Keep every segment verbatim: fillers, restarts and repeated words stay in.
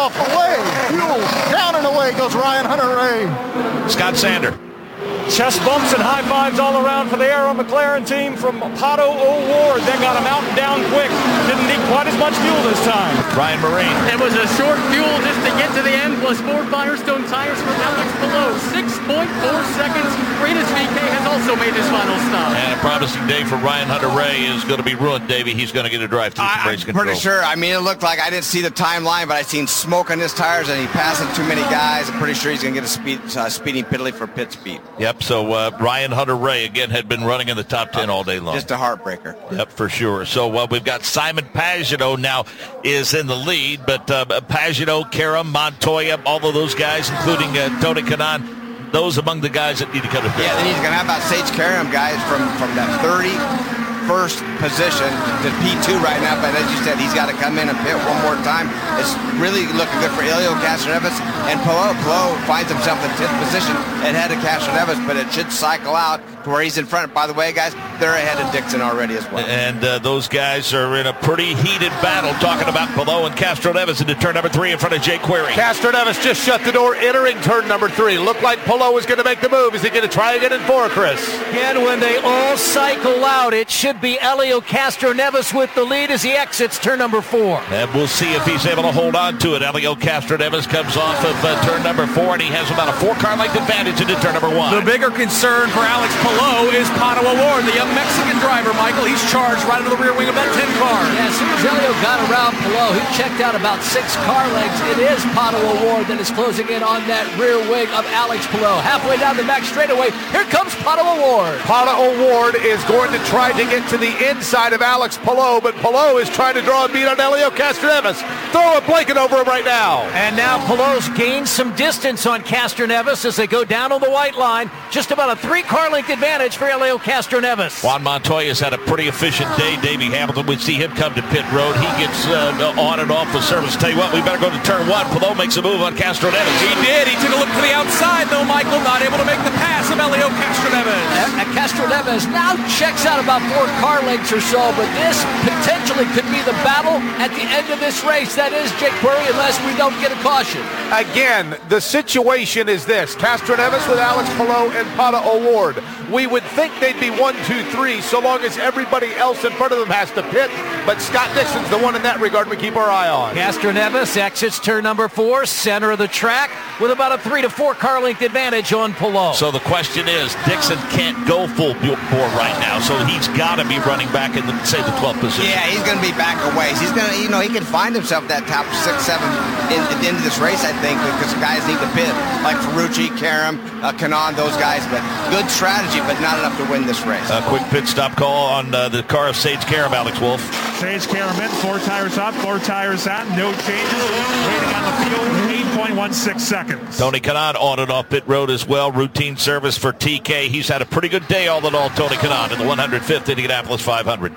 off, away, fuel, down and away goes Ryan Hunter-Reay. Scott Sander. Chest bumps and high fives all around for the Arrow McLaren team from Pato O'Ward. They got him out and down quick. Didn't need quite as much fuel this time. Ryan Marine. It was a short fuel just to get to the end, plus four Firestone tires for Alex Palou. six point four seconds. Rinus V K has also made his final stop. And a promising day for Ryan Hunter-Reay is going to be ruined, Davey. He's going to get a drive through some race I'm control. pretty sure. I mean, it looked like I didn't see the timeline, but I seen smoke on his tires, and he passing too many guys. I'm pretty sure he's going to get a speed, uh, speeding penalty for pit speed. Yep, so uh, Ryan Hunter-Reay, again, had been running in the top ten all day long. Just a heartbreaker. Yep, for sure. So uh, we've got Simon Pagenaud now is in the lead, but uh, Pagenaud, Karam, Montoya, all of those guys, including uh, Tony Kanaan, those among the guys that need to come to pit. Yeah, then he's going to have about Sage Karam, guys, from, from that thirty-first position to P two right now, but as you said, he's got to come in and pit one more time. It's really looking good for Helio Castroneves, and Palou. Palou finds himself in tenth position ahead of Castroneves, but it should cycle out to where he's in front. By the way, guys, they're ahead of Dixon already as well. And uh, those guys are in a pretty heated battle, talking about Palou and Castroneves into turn number three in front of Jay Query. Castroneves just shut the door entering turn number three. Looked like Palou was going to make the move. Is he going to try again in four, Chris? Again, when they all cycle out, it should be Helio Castroneves with the lead as he exits turn number four. And we'll see if he's able to hold on to it. Helio Castroneves comes off of uh, turn number four, and he has about a four-car length advantage into turn number one. The bigger concern for Alex Palou is Pato O'Ward, the young Mexican driver, Michael. He's charged right into the rear wing of that ten car. Yeah, as soon as Helio got around Palou, he checked out about six car lengths. It is Pato O'Ward that is closing in on that rear wing of Alex Palou. Halfway down the back straightaway, here comes Pato O'Ward. Pato O'Ward is going to try to get to the inside of Alex Palou, but Palou is trying to draw a beat on Helio Castroneves. Throw a blanket over him right now. And now Palou's gained some distance on Castroneves as they go down on the white line. Just about a three-car length advantage for Helio Castroneves. Juan Montoya's had a pretty efficient day. Davey Hamilton, we see him come to pit road. He gets uh, on and off the service. Tell you what, we better go to turn one. Palou makes a move on Castroneves. He did. He took a look to the outside, though, Michael. Not able to make the pass of Helio Castroneves. Uh, Castroneves now checks out about four car lengths or so, but this potentially could be the battle at the end of this race. That is Jake Query, unless we don't get a caution. Again, the situation is this. Castroneves with Alex Palou and Pato O'Ward. We would think they'd be one, two, three, so long as everybody else in front of them has to pit. But Scott Dixon's the one in that regard we keep our eye on. Castroneves exits turn number four, center of the track, with about a three to four car length advantage on Palou. So the question is, Dixon can't go full bore right now, so he's got to be running back in, the, say, the twelfth position. Yeah, he's going to be back a ways. He's going to, you know, he can find himself that top six, seven in, at the end of this race, I think, because guys need to pit, like Ferrucci, Karam, uh, Kanaan, those guys. But good strategy, but not enough to win this race. A quick pit stop call on uh, the car of Sage Karam, Alex Wolf. Sage Karam in, four tires up, four tires out, no changes. Waiting on the field, eight point one six seconds. Tony Kanaan on and off pit road as well. Routine service for T K. He's had a pretty good day all in all, Tony Kanaan, in the one hundred fifth Indianapolis five hundred.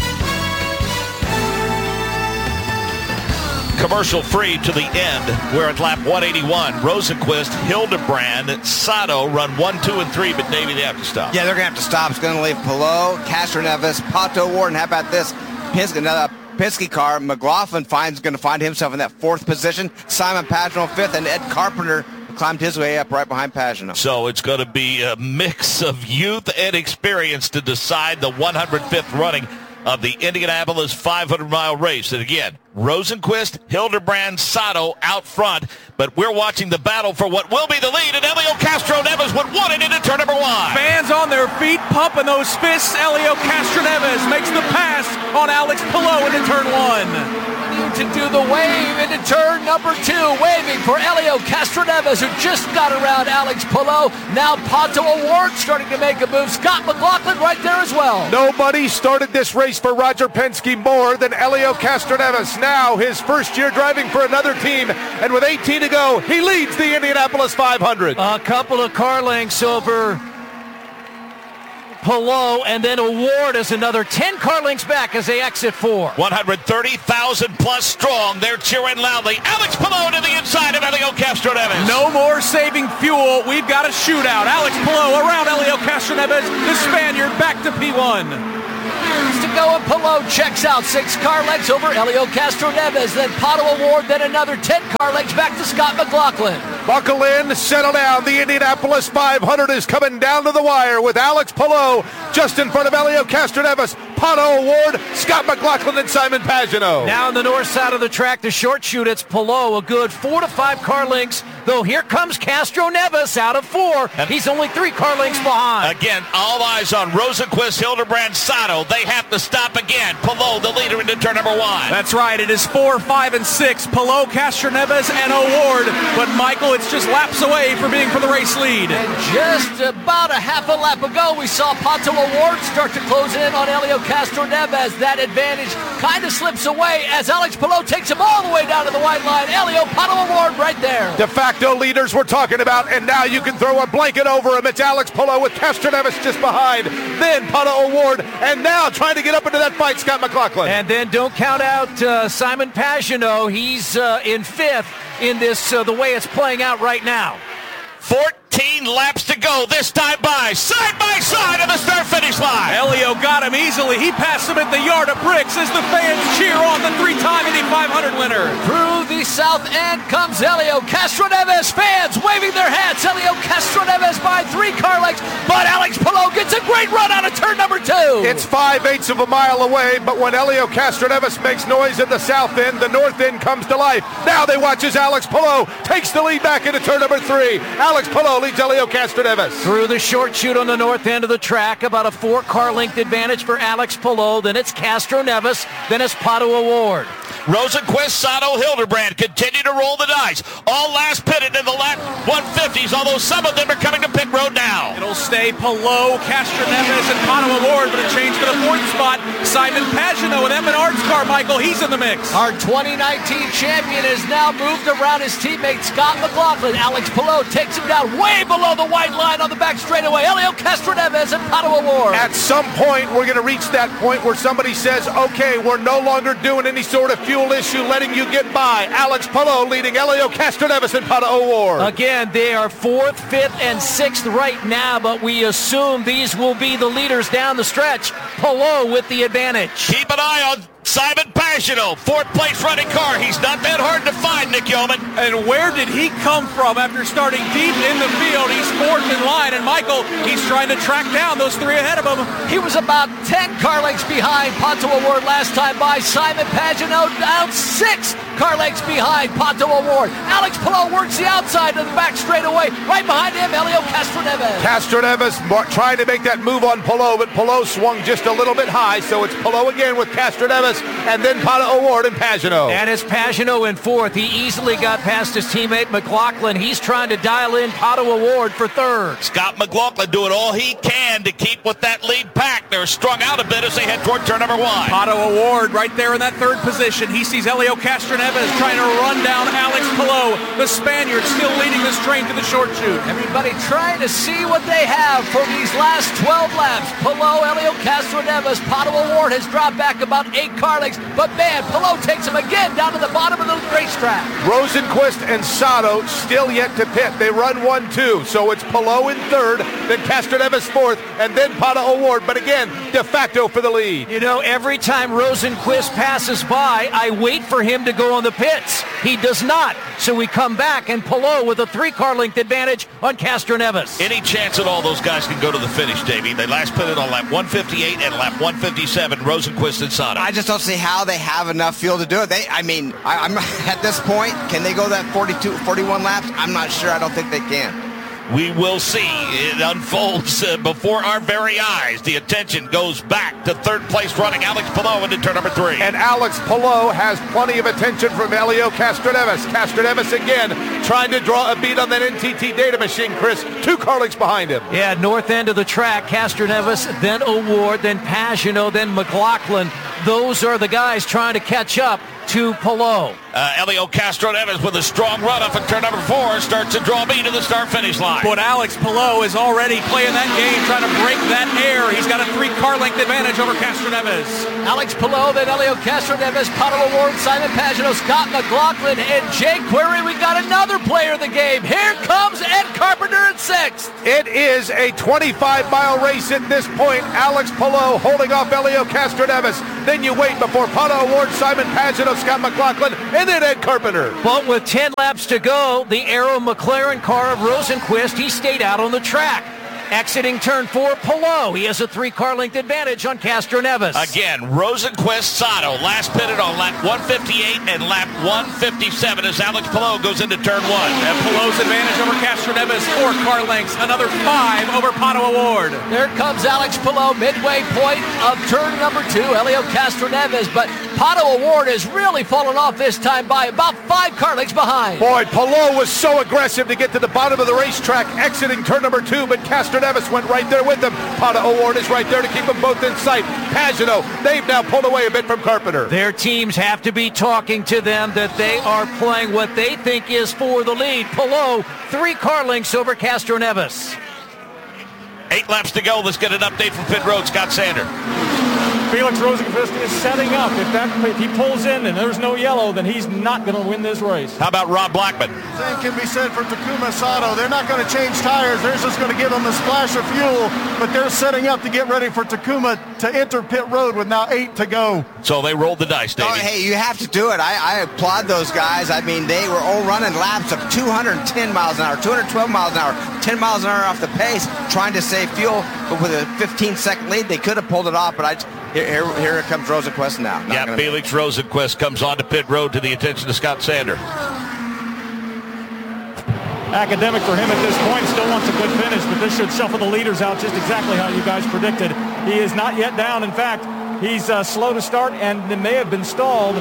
Commercial free to the end. We're at lap one eighty-one. Rosenquist, Hildebrand, Sato run one, two, and three, but Davey, they have to stop. Yeah, they're going to have to stop. It's going to leave Palou, Castroneves, Pato O'Ward, and how about this? Penske, another Penske car. McLaughlin finds going to find himself in that fourth position. Simon Pagenaud fifth, and Ed Carpenter climbed his way up right behind Pagenaud. So it's going to be a mix of youth and experience to decide the one hundred fifth running of the Indianapolis five hundred mile race. And again, Rosenquist, Hildebrand, Sato out front, but we're watching the battle for what will be the lead, and Helio Castroneves would want it into turn number one. Fans on their feet, pumping those fists. Helio Castroneves makes the pass on Alex Palou into turn one. To do the wave into turn number two, waving for Helio Castroneves, who just got around Alex Palou. Now Pato O'Ward starting to make a move. Scott McLaughlin right there as well. Nobody started this race for Roger Penske more than Helio Castroneves. Now his first year driving for another team, and with eighteen to go, he leads the Indianapolis five hundred. A couple of car lengths over Palou, and then O'Ward is another ten car lengths back as they exit four. one hundred thirty thousand plus strong. They're cheering loudly. Alex Palou to the inside of Helio Castroneves. No more saving fuel. We've got a shootout. Alex Palou around Helio Castroneves. The Spaniard back to P one. laps to go, and Palou checks out. Six car lengths over Helio Castroneves. Then Pato O'Ward, then another ten car lengths back to Scott McLaughlin. Buckle in, settle down. The Indianapolis five hundred is coming down to the wire with Alex Palou just in front of Helio Castroneves, Pato O'Ward, Scott McLaughlin, and Simon Pagenaud. Now on the north side of the track, the short chute, it's Palou, a good four to five car lengths, though here comes Castroneves out of four. He's only three car lengths behind. Again, all eyes on Rosenquist, Hildebrand, Sato. They have to stop again. Palou, the leader, into turn number one. That's right. It is four, five, and six. Palou, Castroneves, and O'Ward. But Michael, it's just laps away from being for the race lead. And just about a half a lap ago, we saw Pato O'Ward start to close in on Helio Castroneves. That advantage kind of slips away as Alex Palou takes him all the way down to the white line. Helio, Pato O'Ward right there. De facto leaders we're talking about, and now you can throw a blanket over him. It's Alex Palou with Castroneves just behind. Then Pato O'Ward, and now trying to get up into that fight, Scott McLaughlin. And then don't count out uh, Simon Pagenaud. He's uh, in fifth in this, uh, the way it's playing out right now. fourteen laps to go, this time by, side by side on the start-finish line. Helio got him easily. He passed him at the yard of bricks as the fans cheer on the three-time Indy five hundred winner. Through the south end comes Helio Castroneves. Fans waving their hats. Helio Castroneves by three car lengths, but Alex Palou gets a great run out of turn number two. It's five-eighths of a mile away, but when Helio Castroneves makes noise at the south end, the north end comes to life. Now they watch as Alex Palou takes the lead back into turn number three. Alex Palou leads Helio Castroneves. Through the short chute on the north end of the track, about a four-car length advantage for Alex Palou. Then it's Castroneves. Then it's Pato O'Ward. Rosenquist, Sato, Hildebrand continue to roll the dice. All last pitted in the lap one fifties, although some of them are coming to pit road now. It'll stay Palou, Castroneves, and Pato O'Ward, but a change to the fourth spot. Simon Pagenaud with Emmett Art's car, Michael, he's in the mix. Our twenty nineteen champion has now moved around his teammate Scott McLaughlin. Alex Palou takes him down way below the white line on the back straightaway. Helio Castroneves and Pato O'Ward. At some point, we're going to reach that point where somebody says, okay, we're no longer doing any sort of fuel issue, letting you get by. Alex Palou leading Helio Castroneves and Pato O'Ward. Again, they are fourth, fifth, and sixth right now, but we assume these will be the leaders down the stretch. Palou with the advantage. Keep an eye on Simon Pagenaud, fourth place running car. He's not that hard to find, Nick Yeoman. And where did he come from after starting deep in the field? He's fourth in line, and Michael, he's trying to track down those three ahead of him. He was about ten car lengths behind Pato O'Ward last time by. Simon Pagenaud down six car lengths behind Pato O'Ward. Alex Palou works the outside of the back straightaway. Right behind him, Helio Castroneves. Castroneves trying to make that move on Palou, but Palou swung just a little bit high, so it's Palou again with Castroneves, and then Pato O'Ward and Pagenaud. And it's Pagenaud in fourth. He easily got past his teammate McLaughlin. He's trying to dial in Pato O'Ward for third. Scott McLaughlin doing all he can to keep with that lead pack. They're strung out a bit as they head toward turn number one. Pato O'Ward right there in that third position. He sees Helio Castroneves trying to run down Alex Palou. The Spaniard still leading this train to the short chute. Everybody trying to see what they have for these last twelve laps. Palou, Helio Castroneves, Pato O'Ward has dropped back about eight car lengths. But man, Palou takes him again down to the bottom of the racetrack. Rosenquist and Sato still yet to pit. They run one two, so it's Palou in third, then Castroneves fourth, and then Pato O'Ward. But again, de facto for the lead. You know, every time Rosenquist passes by, I wait for him to go on the pits. He does not. So we come back, and Palou with a three-car length advantage on Castroneves. Any chance at all those guys can go to the finish, Davey? They last pitted on lap one fifty-eight and lap one fifty-seven, Rosenquist and Sato. I just don't see how they have enough fuel to do it. They, I mean, I, I'm at this point, can they go that forty-two, forty-one laps? I'm not sure. I don't think they can. We will see. It unfolds uh, before our very eyes. The attention goes back to third place running Alex Palou into turn number three. And Alex Palou has plenty of attention from Helio Castroneves. Castroneves again trying to draw a beat on that N T T data machine, Chris. Two car lengths behind him. Yeah, north end of the track, Castroneves, then O'Ward, then Pagenaud, then McLaughlin. Those are the guys trying to catch up to Palou. Uh, Elio Castroneves with a strong run off of turn number four starts to draw me to the start-finish line. But Alex Palou is already playing that game, trying to break that air. He's got a three-car length advantage over Castroneves. Alex Palou, then Elio Castroneves, Pato O'Ward, Simon Pagano, Scott McLaughlin, and Jake Query. We got another player of the game. Here comes Ed Carpenter in sixth. It is a twenty-five mile race at this point. Alex Palou holding off Elio Castroneves. Then you wait before Pato O'Ward, Simon Pagano, Scott McLaughlin, and then Ed Carpenter. But with ten laps to go, the Arrow McLaren car of Rosenquist, he stayed out on the track. Exiting turn four, Palou. He has a three-car length advantage on Castroneves. Again, Rosenquist Sato last pitted on lap one fifty-eight and lap one fifty-seven as Alex Palou goes into turn one. And Palou's advantage over Castroneves, four car lengths, another five over Pato O'Ward. There comes Alex Palou, midway point of turn number two, Elio Castroneves. But Pato O'Ward has really fallen off this time by about five car lengths behind. Boy, Palou was so aggressive to get to the bottom of the racetrack, exiting turn number two, but Castroneves went right there with him. Pato O'Ward is right there to keep them both in sight. Pagano, they've now pulled away a bit from Carpenter. Their teams have to be talking to them that they are playing what they think is for the lead. Palou, three car lengths over Castroneves. Eight laps to go. Let's get an update from pit road. Scott Sander. Felix Rosenquist is setting up. If, that, if he pulls in and there's no yellow, then he's not going to win this race. How about Rob Blackman? Same can be said for Takuma Sato. They're not going to change tires. They're just going to give them a splash of fuel, but they're setting up to get ready for Takuma to enter pit road with now eight to go. So they rolled the dice, Davey. Oh, hey, you have to do it. I, I applaud those guys. I mean, they were all running laps of two hundred ten miles an hour, two hundred twelve miles an hour, ten miles an hour off the pace, trying to save fuel. But with a fifteen second lead, they could have pulled it off, but I... Here, here, here comes Rosenquist now. Not yeah, Felix Rosenquist comes onto pit road to the attention of Scott Sander. Academic for him at this point. Still wants a good finish, but this should shuffle the leaders out just exactly how you guys predicted. He is not yet down. In fact, he's uh, slow to start and may have been stalled.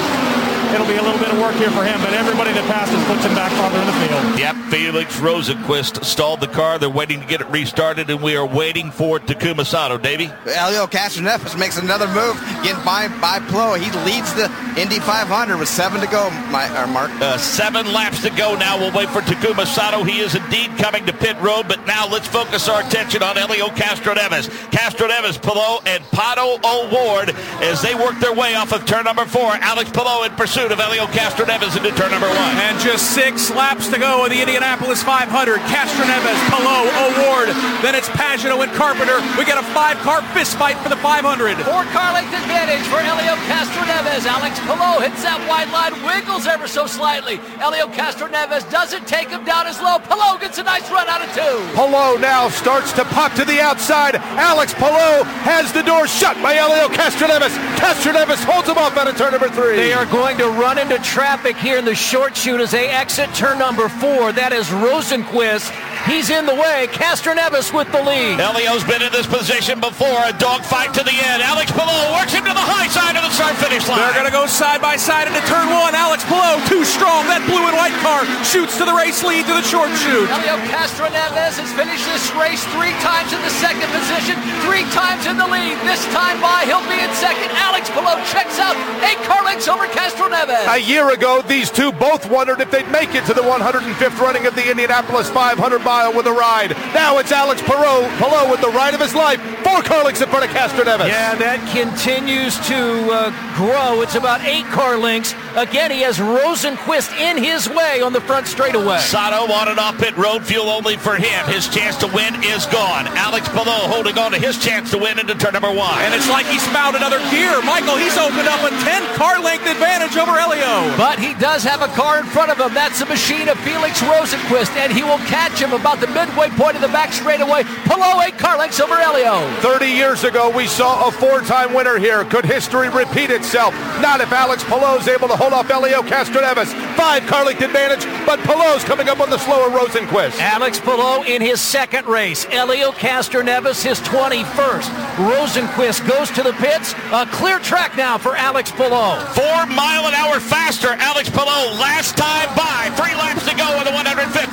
It'll be a little bit of work here for him, but everybody that passes puts him back farther in the field. Yep, Felix Rosenquist stalled the car. They're waiting to get it restarted, and we are waiting for Takuma Sato. Davey? Elio Castroneves makes another move, getting by, by Palou. He leads the Indy five hundred with seven to go, my, uh, Mark. Uh, seven laps to go now. We'll wait for Takuma Sato. He is indeed coming to pit road, but now let's focus our attention on Elio Castroneves. Castroneves, Palou, and Pato O'Ward as they work their way off of turn number four. Alex Palou in pursuit of Elio Castroneves into turn number one. And just six laps to go in the Indianapolis five hundred. Castroneves, Palou, O'Ward. Then it's Pagano and Carpenter. We got a five-car fist fight for the five hundred. Four-car length advantage for Elio Castroneves. Alex Palou hits that white line, wiggles ever so slightly. Elio Castroneves doesn't take him down as low. Palou gets a nice run out of two. Palou now starts to pop to the outside. Alex Palou has the door shut by Elio Castroneves. Castroneves holds him off out of turn number three. They are going to run into traffic here in the short chute as they exit turn number four. That is Rosenquist. He's in the way. Castroneves with the lead. Elio's been in this position before. A dogfight to the end. Alex Palou works him to the high side of the start-finish line. They're going to go side by side into turn one. Alex Palou, too strong. That blue and white car shoots to the race lead to the short chute. Elio Castroneves has finished this race three times in the second position, three times in the lead. This time by, he'll be in second. Alex Palou checks out eight car lengths over Castroneves. A year ago, these two both wondered if they'd make it to the one hundred fifth running of the Indianapolis five hundred mile with a ride. Now it's Alex Palou, Palou with the ride of his life. Four car lengths in front of Castroneves. Yeah, that continues to uh, grow. It's about eight car lengths. Again, he has Rosenquist in his way on the front straightaway. Sato on and off pit road, fuel only for him. His chance to win is gone. Alex Palou holding on to his chance to win into turn number one. And it's like he's found another gear. Michael, he's opened up a ten car length advantage over Elio. But he does have a car in front of him. That's the machine of Felix Rosenquist, and he will catch him about the midway point of the back straightaway. Palou eight car lengths over Elio. thirty years ago, we saw a four-time winner here. Could history repeat itself? Not if Alex Palou's able to hold off Elio Castroneves. Five car length advantage, but Palou's coming up on the slower Rosenquist. Alex Palou in his second race. Elio Castroneves his twenty-first. Rosenquist goes to the pits. A clear track now for Alex Palou. Four mile an hour faster. Alex Palou last time by. Three laps to go in the one hundred fifth Indianapolis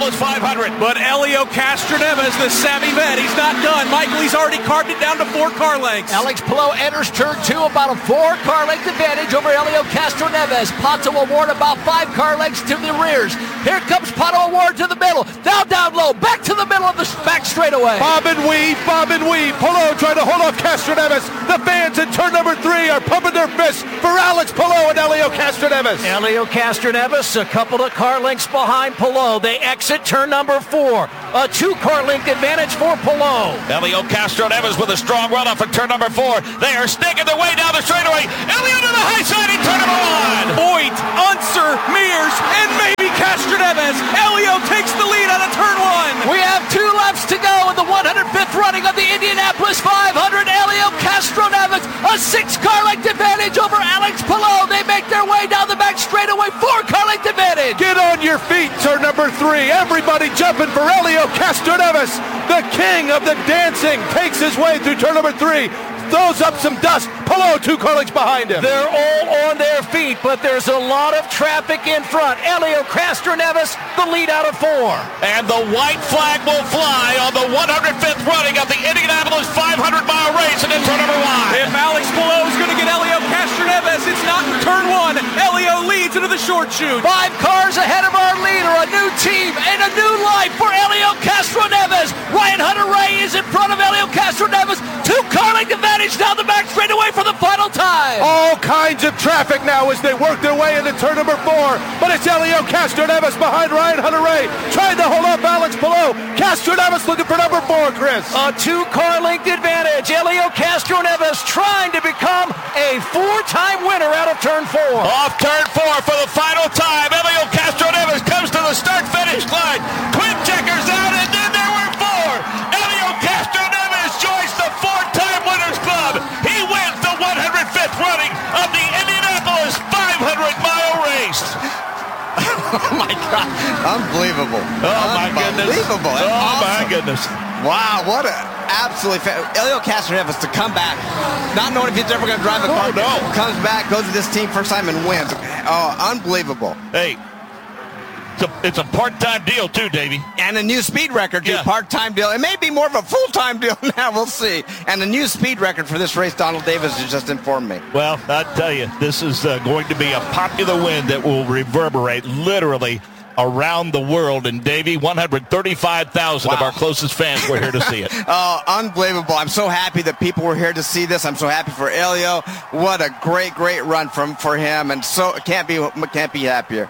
Indianapolis five hundred. But Helio Castroneves, the savvy vet, he's not done. Michael, he's already carved it down to four car lengths. Alex Palou enters turn two, about a four car length advantage over Helio Castroneves. Pato O'Ward about five car lengths to the rears. Here comes Pato O'Ward to the middle. Now down low, back to the middle of the back straightaway. Bob and weave, bob and weave. Palou trying to hold off Castroneves. The fans in turn number three are pumping their fists for Alex Palou and Helio Castroneves. Helio Castroneves a couple of car lengths behind Palou. They exit turn number four. A two car length advantage for Palou. Helio Castroneves with a strong run off at turn number four. They are sticking their way down the straightaway. Helio to the high side in turn number one. Voigt, Unser, Mears, and maybe Castroneves. Helio takes the lead out of turn one. We have two laps to go in the one hundred fifth running of the Indianapolis five hundred. Helio Castroneves, a six-car length advantage over Alex Palou. They make their way down the back straightaway, four-car length advantage. Get on your feet, turn number three. Everybody jumping for Helio Castroneves. The king of the dancing takes his way through turn number three. Throws up some dust. Palou two car lengths behind him. They're all on their feet, but there's a lot of traffic in front. Helio Castroneves, the lead out of four. And the white flag will fly on the one hundred fifth running of the Indianapolis five hundred mile race and in turn number one. If Alex Palou is going to get Helio Castroneves, it's not in turn one. Helio leads into the short chute. Five cars ahead of our leader, a new team and a new life for Helio Castroneves. Ryan Hunter-Reay is in front of Helio Castroneves. Two car length advantage down the back straightaway for the final time. All kinds of traffic now as they work their way into turn number four. But it's Helio Castroneves behind Ryan Hunter-Reay, trying to hold up Alex Palou. Castroneves looking for number four, Chris. A two-car length advantage. Helio Castroneves trying to become a four-time winner out of turn four. Off turn four for the final time. Helio Castroneves comes to the start-finish line. Quit checkers out, and then there were four. Helio Castroneves joins the four-time winners club. He wins the one hundred fifth running of the Indianapolis five hundred mile race. Oh my God! Unbelievable! Oh my goodness! Unbelievable! That's oh awesome. my goodness! Wow! What a absolutely fa- Helio Castroneves to come back, not knowing if he's ever going to drive a car. Oh, no. Comes back, goes to this team first time and wins. Oh, unbelievable! Hey. It's a, it's a part-time deal, too, Davey. And a new speed record, too. Yeah. Part-time deal. It may be more of a full-time deal now. We'll see. And a new speed record for this race, Donald Davis has just informed me. Well, I tell you, this is uh, going to be a popular win that will reverberate literally around the world. And, Davey, one hundred thirty-five thousand wow. of our closest fans were here to see it. Oh, unbelievable. I'm so happy that people were here to see this. I'm so happy for Helio. What a great, great run from for him. And so can't be can't be happier.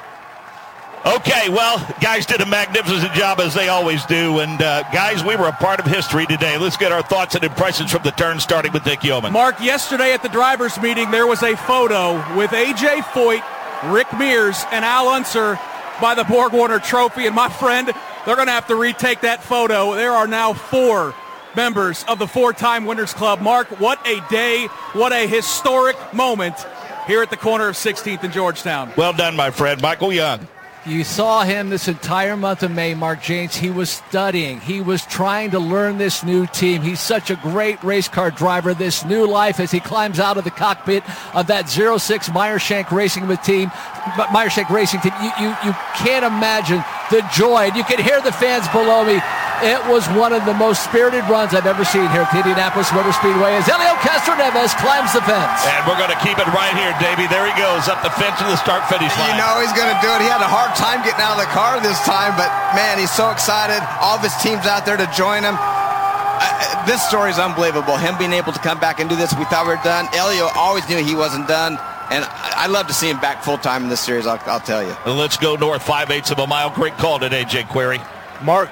Okay, well, guys did a magnificent job as they always do. And, uh, guys, we were a part of history today. Let's get our thoughts and impressions from the turn, starting with Dick Yeoman. Mark, yesterday at the drivers' meeting, there was a photo with A J Foyt, Rick Mears, and Al Unser by the Borg Warner Trophy. And, my friend, they're going to have to retake that photo. There are now four members of the four-time Winners Club. Mark, what a day, what a historic moment here at the corner of sixteenth and Georgetown. Well done, my friend. Michael Young. You saw him this entire month of May, Mark Janes. He was studying. He was trying to learn this new team. He's such a great race car driver. This new life as he climbs out of the cockpit of that oh six Meyershank Racing team, Meyershank Racing team. You, you, you can't imagine the joy. And you can hear the fans below me. It was one of the most spirited runs I've ever seen here at the Indianapolis Motor Speedway as Helio Castroneves climbs the fence. And we're going to keep it right here, Davey. There he goes, up the fence to the start-finish line. You know he's going to do it. He had a hard time getting out of the car this time, but, man, he's so excited. All of his team's out there to join him. Uh, this story is unbelievable. Him being able to come back and do this. We thought we were done. Helio always knew he wasn't done. And I'd love to see him back full-time in this series, I'll, I'll tell you. Well, let's go north, five-eighths of a mile. Great call today, Jake Query. Mark,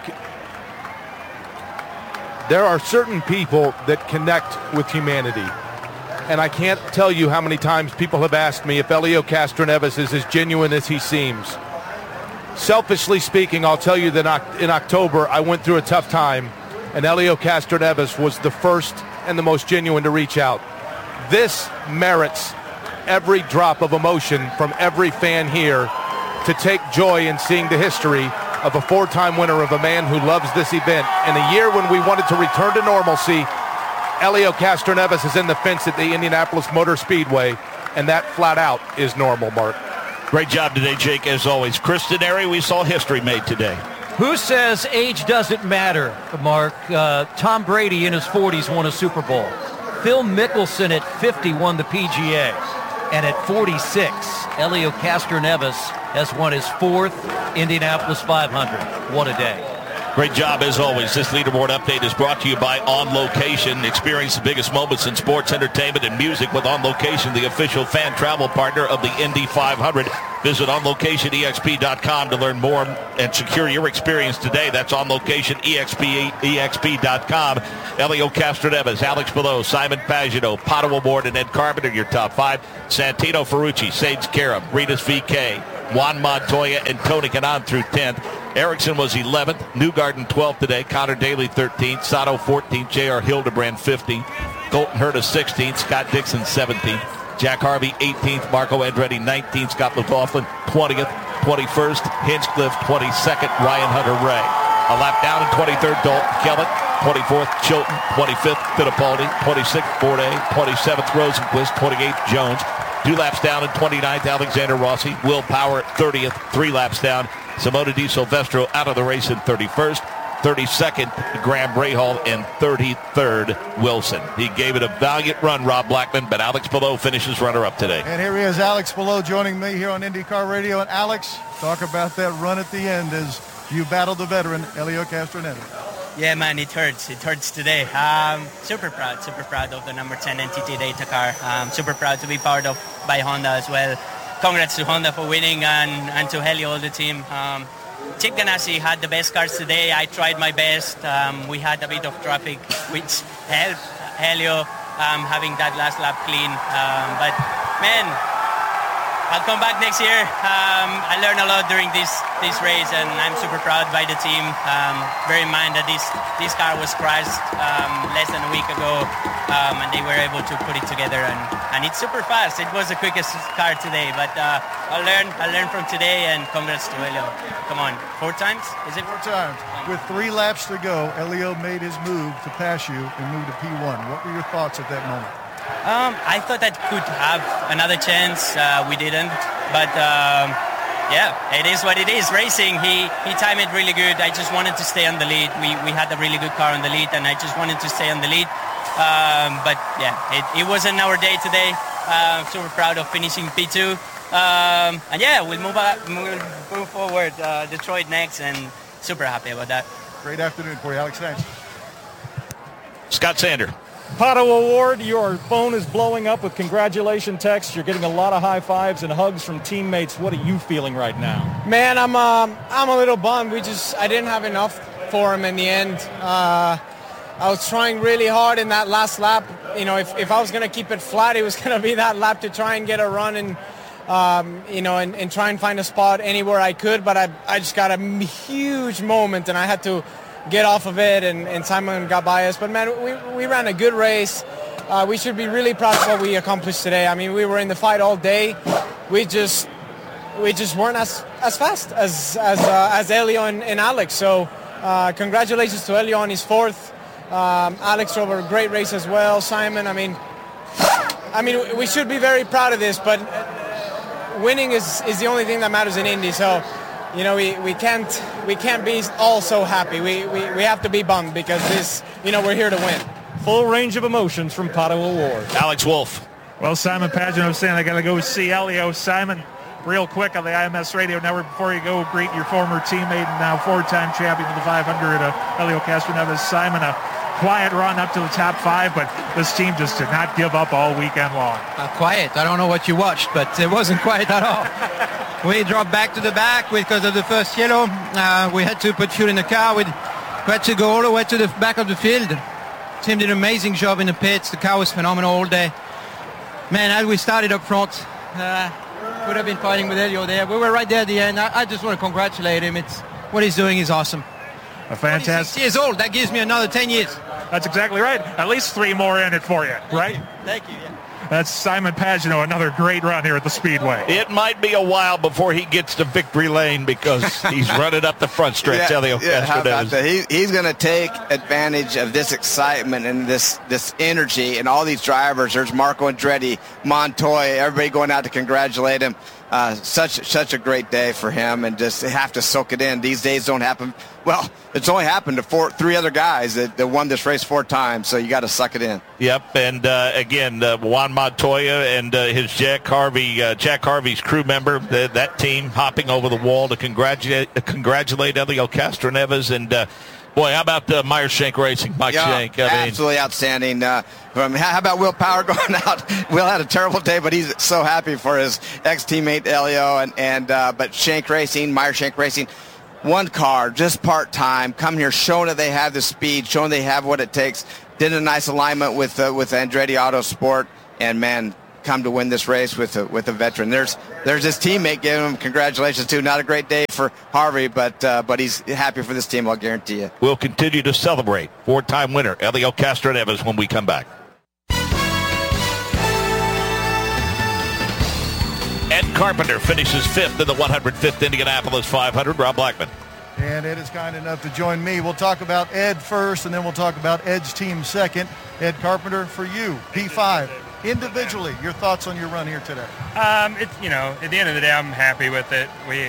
there are certain people that connect with humanity. And I can't tell you how many times people have asked me if Helio Castroneves is as genuine as he seems. Selfishly speaking, I'll tell you that in October I went through a tough time, and Helio Castroneves was the first and the most genuine to reach out. This merits every drop of emotion from every fan here to take joy in seeing the history of a four-time winner, of a man who loves this event. In a year when we wanted to return to normalcy, Helio Castroneves is in the fence at the Indianapolis Motor Speedway, and that flat out is normal, Mark. Great job today, Jake, as always. Chris Denari, we saw history made today. Who says age doesn't matter, Mark? Uh, Tom Brady in his forties won a Super Bowl. Phil Mickelson at fifty won the P G A. And at forty-six, Helio Castroneves has won his fourth Indianapolis five hundred. What a day. Great job as always. This leaderboard update is brought to you by On Location. Experience the biggest moments in sports, entertainment, and music with On Location, the official fan travel partner of the Indy five hundred. Visit on location e x p dot com to learn more and secure your experience today. That's on location e x p dot com. Helio Castroneves, Alex Palou, Simon Pagenaud, Pato O'Ward, and Ed Carpenter, your top five. Santino Ferrucci, Sage Karam, Ritas V K, Juan Montoya, and Tony Kanaan through tenth. Erickson was eleventh, Newgarden twelfth today, Connor Daly thirteenth, Sato fourteenth, J R Hildebrand fifteenth, Colton Herta sixteenth, Scott Dixon seventeenth, Jack Harvey eighteenth, Marco Andretti nineteenth, Scott McLaughlin twentieth, twenty-first, Hinchcliffe twenty-second, Ryan Hunter-Reay. A lap down in twenty-third, Dalton Kellett, twenty-fourth, Chilton, twenty-fifth, Fittipaldi, twenty-sixth, Bourdais, twenty-seventh, Rosenquist, twenty-eighth, Jones. Two laps down in twenty-ninth, Alexander Rossi. Will Power thirtieth, three laps down. Simona Di Silvestro out of the race in thirty-first. thirty-second, Graham Rahal, and thirty-third, Wilson. He gave it a valiant run, Rob Blackman, but Alex Palou finishes runner-up today. And here he is, Alex Palou, joining me here on IndyCar Radio. And Alex, talk about that run at the end as you battled the veteran, Helio Castroneves. Yeah, man, it hurts. It hurts today. Um, super proud, super proud of the number ten N T T Data car. Um, super proud to be part of by Honda as well. Congrats to Honda for winning and, and to Helio, the team. Um, Chip Ganassi had the best cars today. I tried my best. Um, we had a bit of traffic, which helped Helio um, having that last lap clean. Um, but, man, I'll come back next year. Um, I learned a lot during this this race, and I'm super proud by the team. Um, bear in mind that this this car was crashed um, less than a week ago, um, and they were able to put it together, and, and it's super fast. It was the quickest car today, but uh, I'll learn. I'll learn from today, and congrats to Helio. Come on, four times? Is it four times? With three laps to go, Helio made his move to pass you and move to P one. What were your thoughts at that moment? Um, I thought I could have another chance. Uh, we didn't, but um, yeah, it is what it is. Racing, he he timed it really good. I just wanted to stay on the lead. We we had a really good car on the lead, and I just wanted to stay on the lead. Um, but yeah, it, it wasn't our day today. Uh, super proud of finishing P two. Um, and yeah, we'll move, up, move, move forward. Uh, Detroit next, and super happy about that. Great afternoon for you, Alex. Thanks. Scott Sander. Pato O'Ward, your phone is blowing up with congratulation texts. You're getting a lot of high fives and hugs from teammates. What are you feeling right now? Man, I'm um, I'm a little bummed. We just I didn't have enough for him in the end. Uh, I was trying really hard in that last lap. You know, if, if I was going to keep it flat, it was going to be that lap to try and get a run and um, you know and, and try and find a spot anywhere I could. But I I just got a huge moment and I had to get off of it, and, and Simon got by us. But, man, we, we ran a good race. Uh, we should be really proud of what we accomplished today. I mean, we were in the fight all day. We just we just weren't as, as fast as as, uh, as Helio and, and Alex. So uh, congratulations to Helio on his fourth. Um, Alex drove a great race as well. Simon, I mean, I mean, we should be very proud of this, but winning is, is the only thing that matters in Indy. So, you know, we, we can't we can't be all so happy. We, we we have to be bummed because this, you know, we're here to win. Full range of emotions from Pato O'Ward. Alex Wolf. Well, Simon Pagenaud saying I got to go see Helio. Simon, real quick on the I M S Radio Network before you go, greet your former teammate and now four-time champion of the five hundred, uh, Helio Castroneves. Simon, a quiet run up to the top five, but this team just did not give up all weekend long. Uh, quiet. I don't know what you watched, but it wasn't quiet at all. We dropped back to the back because of the first yellow. Uh, we had to put fuel in the car. We'd, we had to go all the way to the back of the field. Team did an amazing job in the pits. The car was phenomenal all day. Man, as we started up front, uh, would have been fighting with Helio there. We were right there at the end. I, I just want to congratulate him. It's what he's doing is awesome. A fantastic. He's years old. That gives me another ten years. That's exactly right. At least three more in it for you, right? Thank you. Yeah. That's Simon Pagenaud, another great run here at the Speedway. It might be a while before he gets to victory lane because he's running up the front stretch. Yeah, Helio yeah, how about Castroneves. that? He, he's going to take advantage of this excitement and this this energy and all these drivers. There's Marco Andretti, Montoya, everybody going out to congratulate him. Uh, such such a great day for him, and just have to soak it in. These days don't happen. Well, it's only happened to four, three other guys that, that won this race four times, so you got to suck it in. Yep, and uh, again, uh, Juan Montoya and uh, his Jack Harvey, uh, Jack Harvey's crew member, the, that team hopping over the wall to congratulate uh, congratulate Helio Castroneves. And uh, boy, how about uh, Meyer Shank Racing, Mike yeah, Shank? I mean, absolutely outstanding. Uh, from, how about Will Power going out? Will had a terrible day, but he's so happy for his ex-teammate Helio. And, and uh, but Shank Racing, Meyer Shank Racing, one car, just part-time, come here, showing that they have the speed, showing they have what it takes. Did a nice alignment with uh, with Andretti Autosport, and man, come to win this race with a, with a veteran. There's there's his teammate giving him congratulations too. Not a great day for Harvey, but uh, but he's happy for this team, I'll guarantee you. We'll continue to celebrate four-time winner Helio Castroneves when we come back. Ed Carpenter finishes fifth in the one hundred fifth Indianapolis five hundred. Rob Blackman. And Ed is kind enough to join me. We'll talk about Ed first, and then we'll talk about Ed's team second. Ed Carpenter, for you, P five. Individually, your thoughts on your run here today? Um, it's, you know, at the end of the day, I'm happy with it. We,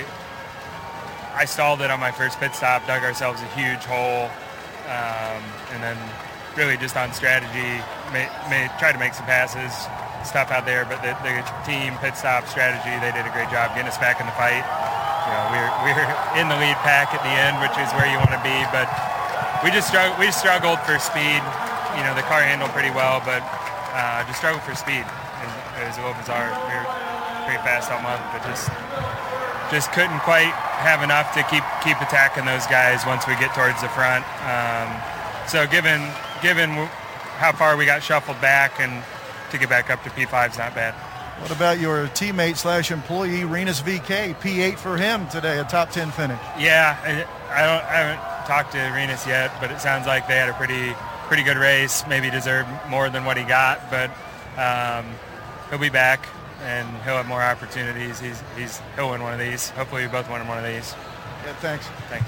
I stalled it on my first pit stop, dug ourselves a huge hole, um, and then really just on strategy, may, may, tried to make some passes, stuff out there, but the, the team pit stop strategy, they did a great job getting us back in the fight. You know, we were, we were in the lead pack at the end, which is where you want to be, but we just struggled, we struggled for speed. You know, the car handled pretty well, but uh, just struggled for speed. It was a little bizarre. We were pretty fast all month, but just just couldn't quite have enough to keep keep attacking those guys once we get towards the front. Um, so given given how far we got shuffled back, and to get back up to P five is not bad. What about your teammate slash employee, Renus V K? P eight for him today, a top ten finish. Yeah, I, I, don't, I haven't talked to Renus yet, but it sounds like they had a pretty pretty good race. Maybe deserved more than what he got, but um, he'll be back and he'll have more opportunities. He's he's he'll win one of these. Hopefully, we both win one of these. Yeah, thanks. Thanks.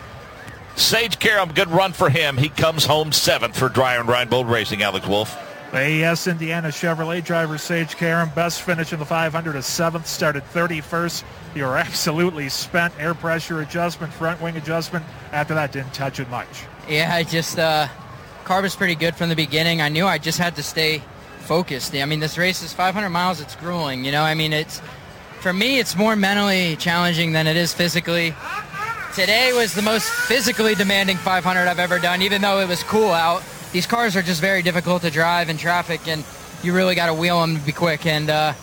Sage Karam, good run for him. He comes home seventh for Dreyer and Reinbold Racing. Alex Wolf. The A S Indiana Chevrolet driver Sage Karam, best finish in the five hundred, a seventh, started thirty-first. You were absolutely spent. Air pressure adjustment, front wing adjustment. After that, didn't touch it much. Yeah, I just, uh, car was pretty good from the beginning. I knew I just had to stay focused. I mean, this race is five hundred miles. It's grueling, you know. I mean, it's, for me, it's more mentally challenging than it is physically. Today was the most physically demanding five hundred I've ever done, even though it was cool out. These cars are just very difficult to drive in traffic, and you really got to wheel them to be quick. And uh,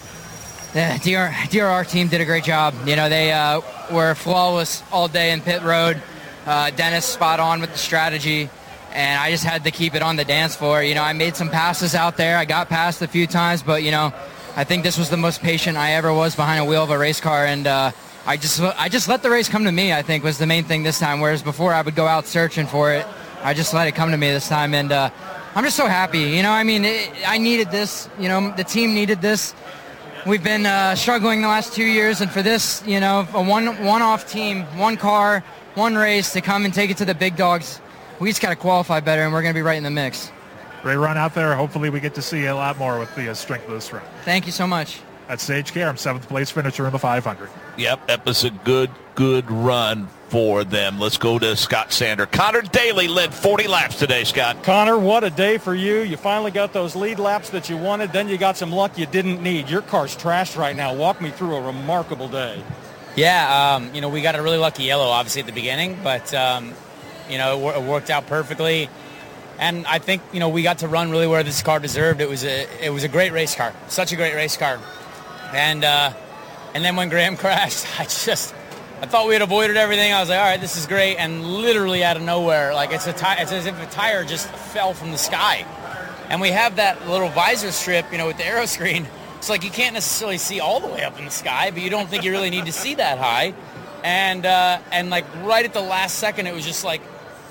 the D R, D R R team did a great job. You know, they uh, were flawless all day in pit road. Uh, Dennis spot on with the strategy, and I just had to keep it on the dance floor. You know, I made some passes out there. I got past a few times, but, you know, I think this was the most patient I ever was behind a wheel of a race car, and uh, I just I just let the race come to me, I think, was the main thing this time, whereas before I would go out searching for it. I just let it come to me this time, and uh, I'm just so happy. You know, I mean, it, I needed this. You know, the team needed this. We've been uh, struggling the last two years, and for this, you know, a one, one-off team, one car, one race to come and take it to the big dogs, we just got to qualify better, and we're going to be right in the mix. Great run out there. Hopefully we get to see a lot more with the uh, strength of this run. Thank you so much. That's Sage Karam, seventh place finisher in the five hundred. Yep, that was a good, good run for them. Let's go to Scott Sander. Connor Daly led forty laps today, Scott. Connor, what a day for you. You finally got those lead laps that you wanted. Then you got some luck you didn't need. Your car's trashed right now. Walk me through a remarkable day. Yeah, um, you know, we got a really lucky yellow, obviously, at the beginning. But, um, you know, it, it worked out perfectly. And I think, you know, we got to run really where this car deserved. It was a, it was a great race car. Such a great race car. And uh, and then when Graham crashed, I just, I thought we had avoided everything. I was like, all right, this is great. And literally out of nowhere, like it's a ti- it's as if a tire just fell from the sky. And we have that little visor strip, you know, with the aero screen. It's like you can't necessarily see all the way up in the sky, but you don't think you really need to see that high. And uh, and like right at the last second, it was just like,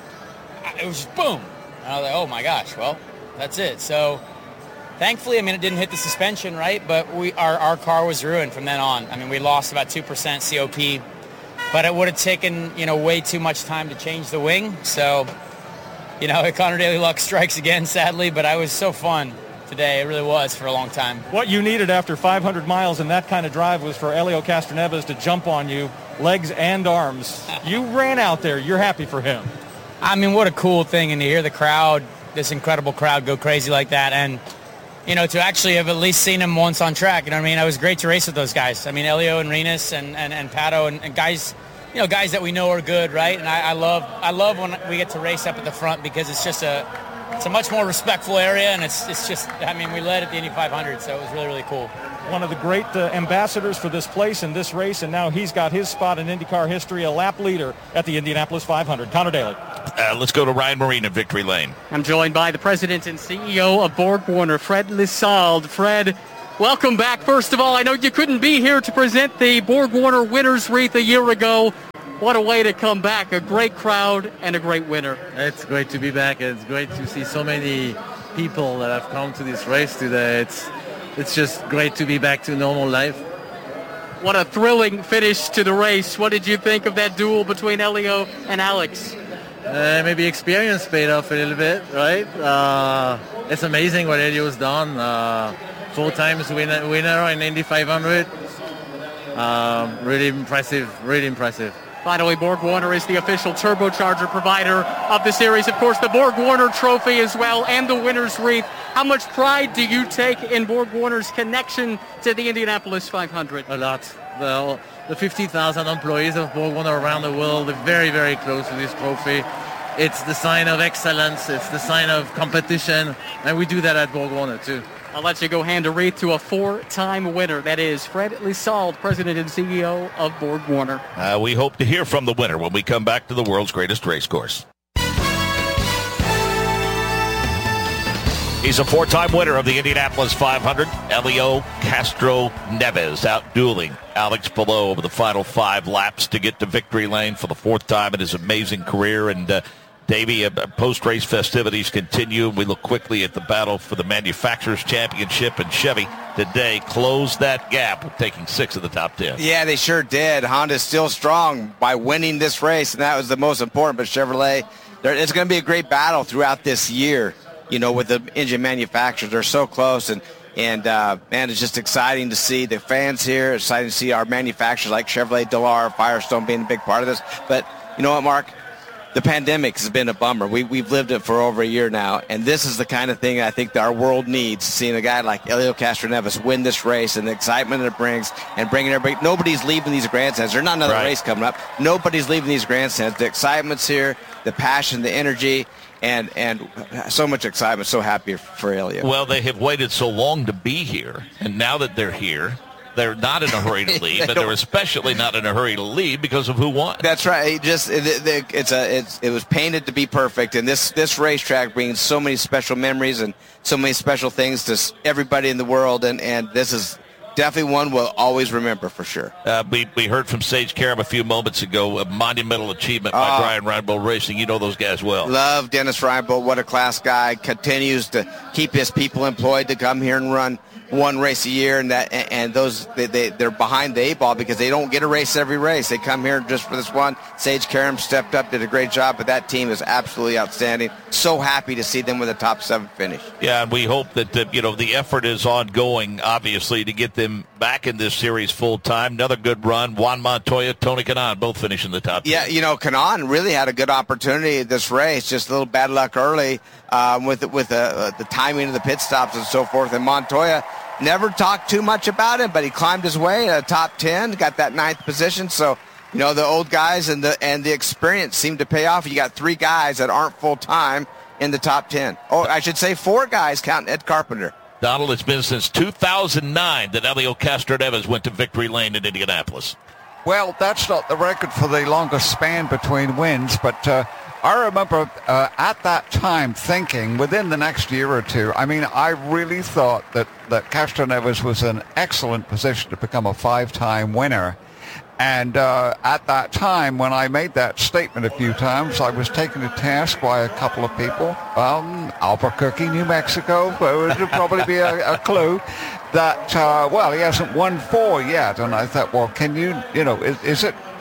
it was just boom. And I was like, oh my gosh, well, that's it. So. Thankfully, I mean, it didn't hit the suspension, right? But we, our, our car was ruined from then on. I mean, we lost about two percent C O P, but it would have taken, you know, way too much time to change the wing. So, you know, Connor Daly luck strikes again, sadly, but I was so fun. today. It really was for a long time. What you needed after five hundred miles in that kind of drive was for Helio Castroneves to jump on you, legs and arms. You ran out there. You're happy for him. I mean, what a cool thing, and to hear the crowd, this incredible crowd go crazy like that, and, you know, to actually have at least seen him once on track. You know what I mean? It was great to race with those guys. I mean, Helio and Rinus and, and, and Pato and, and guys, you know, guys that we know are good, right? And I, I love I love when we get to race up at the front because it's just a it's a much more respectful area, and it's it's just, I mean, we led at the Indy five hundred, so it was really, really cool. One of the great uh, ambassadors for this place and this race, and now he's got his spot in IndyCar history, a lap leader at the Indianapolis five hundred. Connor Daly. Uh, let's go to Ryan Marine in Victory Lane. I'm joined by the president and C E O of BorgWarner, Fred Lissalde. Fred, welcome back. First of all, I know you couldn't be here to present the BorgWarner Winners Wreath a year ago. What a way to come back. A great crowd and a great winner. It's great to be back. It's great to see so many people that have come to this race today. It's it's just great to be back to normal life. What a thrilling finish to the race. What did you think of that duel between Helio and Alex? Uh, maybe experience paid off a little bit, right? Uh, it's amazing what Helio's done. Uh, four times winner, winner in Indy five hundred. Uh, really impressive, really impressive. Finally, BorgWarner is the official turbocharger provider of the series. Of course, the BorgWarner Trophy as well, and the Winner's Wreath. How much pride do you take in BorgWarner's connection to the Indianapolis five hundred? A lot. The, the fifty thousand employees of BorgWarner around the world are very, very close to this trophy. It's the sign of excellence. It's the sign of competition. And we do that at BorgWarner, too. I'll let you go hand a wreath to a four-time winner. That is Fred Lissalde, president and C E O of BorgWarner. Uh, we hope to hear from the winner when we come back to the world's greatest race course. He's a four-time winner of the Indianapolis five hundred. Helio Castroneves out dueling Alex Palou over the final five laps to get to victory lane for the fourth time in his amazing career. And uh, Davey, uh, post-race festivities continue. We look quickly at the battle for the Manufacturers' Championship, and Chevy today closed that gap, taking six of the top ten. Yeah, they sure did. Honda's still strong by winning this race, and that was the most important. But Chevrolet, it's going to be a great battle throughout this year, you know, with the engine manufacturers. They're so close, and, and uh, man, it's just exciting to see the fans here, exciting to see our manufacturers like Chevrolet, Dallara, Firestone being a big part of this. But you know what, Mark? The pandemic has been a bummer. We, we've lived it for over a year now, and this is the kind of thing I think that our world needs, seeing a guy like Helio Castroneves win this race and the excitement it brings and bringing everybody. Nobody's leaving these grandstands. There's not another right. race coming up. Nobody's leaving these grandstands. The excitement's here, the passion, the energy, and and so much excitement. So happy for Helio. Well, they have waited so long to be here, and now that they're here, they're not in a hurry to leave, and they're especially not in a hurry to leave because of who won. That's right. It just it, it, it's a it's it was painted to be perfect, and this this racetrack brings so many special memories and so many special things to everybody in the world, and and this is definitely one we'll always remember for sure. Uh, we we heard from Sage Karam a few moments ago, a monumental achievement by uh, Brian Reinbold Racing. You know those guys well. Love Dennis Reinbold. What a class guy. Continues to keep his people employed to come here and run one race a year, and that and those they, they they're behind the eight ball because they don't get a race every race. They come here just for this one. Sage Karam stepped up, did a great job, but that team is absolutely outstanding. So happy to see them with a top seven finish. Yeah, and we hope that the, you know the effort is ongoing, obviously, to get them back in this series full time. Another good run. Juan Montoya, Tony Kanaan, both finishing the top ten. Yeah, you know, Kanaan really had a good opportunity at this race. Just a little bad luck early um, with with uh, the timing of the pit stops and so forth. And Montoya never talked too much about it, but he climbed his way to top ten, got that ninth position. So, you know, the old guys and the and the experience seemed to pay off. You got three guys that aren't full-time in the top ten. Oh, I should say four guys, counting Ed Carpenter. Donald, it's been since two thousand nine that Helio Castroneves went to victory lane in Indianapolis. Well, that's not the record for the longest span between wins, but uh, I remember uh, at that time thinking within the next year or two, I mean, I really thought that, that Castroneves was in an excellent position to become a five-time winner. And uh, at that time, when I made that statement a few times, I was taken to task by a couple of people. Um, Albuquerque, New Mexico, it would probably be a, a clue that, uh, well, he hasn't won four yet. And I thought, well, can you, you know, is, is it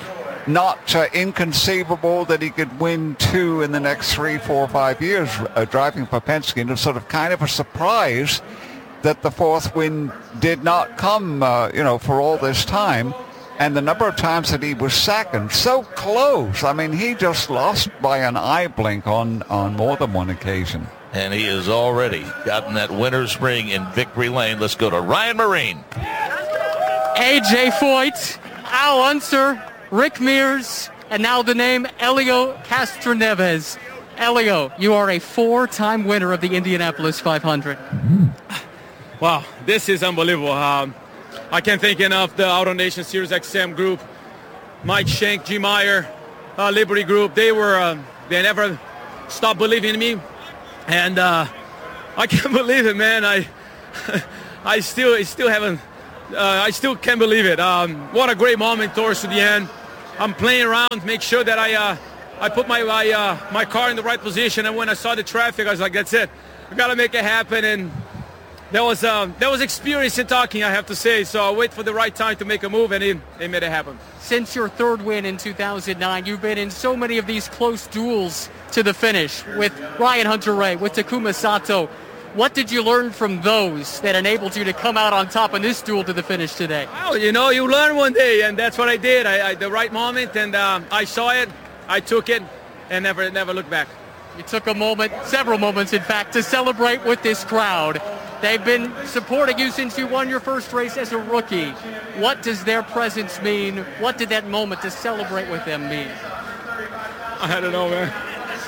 not uh, inconceivable that he could win two in the next three, four, five years uh, driving for Penske. And it's sort of kind of a surprise that the fourth win did not come, uh, you know, for all this time. And the number of times that he was second, so close. I mean, he just lost by an eye blink on, on more than one occasion. And he has already gotten that winner's ring in victory lane. Let's go to Ryan Marine. A J Foyt, Al Unser, Rick Mears, and now the name Helio Castroneves. Helio, you are a four-time winner of the Indianapolis five hundred. Wow, this is unbelievable. Um, I can't thank enough the AutoNation Sirius X M group, Mike Shank, G. Meyer, uh, Liberty Group. They were, uh, they never stopped believing in me. And uh, I can't believe it, man. I I still I still haven't, uh, I still can't believe it. Um, what a great moment towards the end. I'm playing around, make sure that I uh, I put my my, uh, my car in the right position. And when I saw the traffic, I was like, that's it. I got to make it happen. And That was uh, that was experience in talking, I have to say. So I wait for the right time to make a move, and he, he made it happen. Since your third win in two thousand nine, you've been in so many of these close duels to the finish with Ryan Hunter-Reay, with Takuma Sato. What did you learn from those that enabled you to come out on top in this duel to the finish today? Well, you know, you learn one day, and that's what I did. I, I the right moment, and um, I saw it, I took it, and never never looked back. You took a moment, several moments, in fact, to celebrate with this crowd. They've been supporting you since you won your first race as a rookie. What does their presence mean? What did that moment to celebrate with them mean? I don't know, man.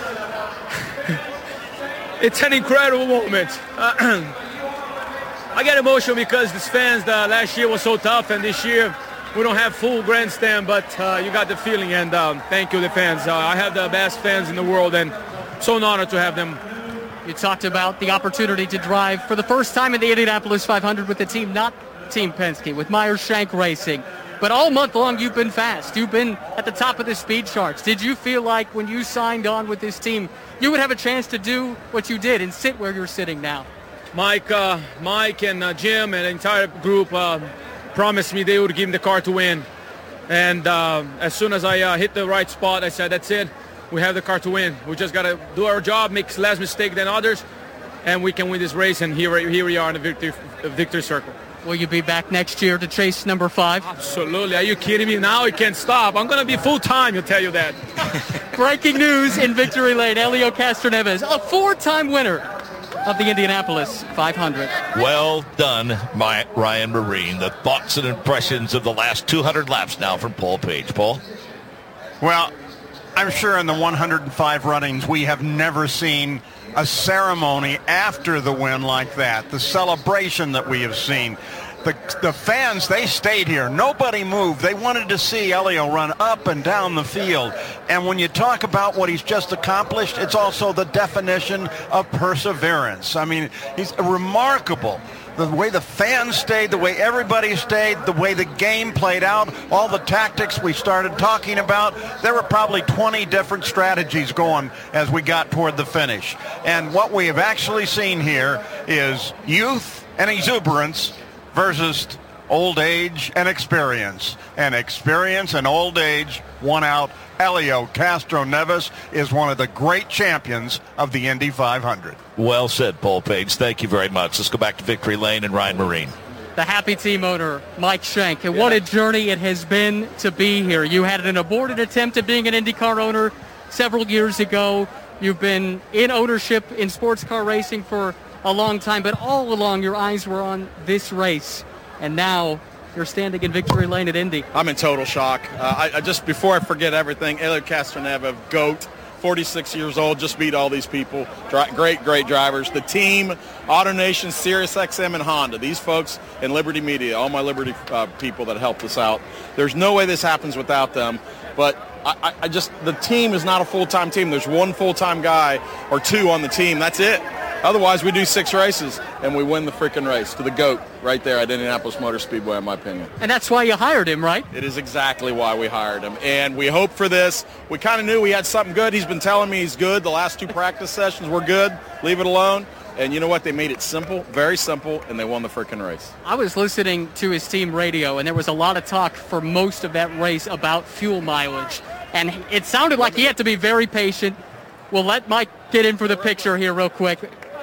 It's an incredible moment. Uh, I get emotional because these fans, the last year was so tough, and this year we don't have full grandstand, but uh, you got the feeling, and um, thank you, the fans. Uh, I have the best fans in the world, and so an honor to have them. You talked about the opportunity to drive for the first time in the Indianapolis five hundred with the team, not Team Penske, with Meyer Shank Racing. But all month long, you've been fast. You've been at the top of the speed charts. Did you feel like when you signed on with this team, you would have a chance to do what you did and sit where you're sitting now? Mike, uh, Mike and uh, Jim and the entire group uh, promised me they would give me the car to win. And uh, as soon as I uh, hit the right spot, I said, that's it. We have the car to win. We just got to do our job, make less mistake than others, and we can win this race. And here, here we are in the victory, the victory circle. Will you be back next year to chase number five? Absolutely. Are you kidding me? Now it can't stop. I'm going to be full-time, I'll tell you that. Breaking news in victory lane. Helio Castroneves, a four-time winner of the Indianapolis five hundred. Well done, my Ryan Marine. The thoughts and impressions of the last two hundred laps now from Paul Page. Paul? Well, I'm sure in the one hundred five runnings we have never seen a ceremony after the win like that. The celebration that we have seen. The, the fans, they stayed here. Nobody moved. They wanted to see Helio run up and down the field. And when you talk about what he's just accomplished, it's also the definition of perseverance. I mean, he's remarkable. The way the fans stayed, the way everybody stayed, the way the game played out, all the tactics we started talking about, there were probably twenty different strategies going as we got toward the finish. And what we have actually seen here is youth and exuberance versus old age and experience. And experience and old age won out. Helio Castroneves is one of the great champions of the Indy five hundred. Well said, Paul Page. Thank you very much. Let's go back to victory lane and Ryan Marine. The happy team owner, Mike Shank. And yeah. What a journey it has been to be here. You had an aborted attempt at being an IndyCar owner several years ago. You've been in ownership in sports car racing for a long time, but all along your eyes were on this race. And now you're standing in victory lane at Indy. I'm in total shock. Uh, I, I just, before I forget everything, Helio Castroneves, GOAT, forty-six years old, just beat all these people. Dri- great, great drivers. The team, AutoNation, Sirius X M, and Honda. These folks in Liberty Media, all my Liberty uh, people that helped us out. There's no way this happens without them. But I, I just, the team is not a full-time team. There's one full-time guy or two on the team. That's it. Otherwise, we do six races, and we win the freaking race to the GOAT right there at Indianapolis Motor Speedway, in my opinion. And that's why you hired him, right? It is exactly why we hired him. And we hope for this. We kind of knew we had something good. He's been telling me he's good. The last two practice sessions were good. Leave it alone. And you know what? They made it simple, very simple, and they won the freaking race. I was listening to his team radio, and there was a lot of talk for most of that race about fuel mileage. And it sounded like he had to be very patient. We'll let Mike get in for the picture here real quick.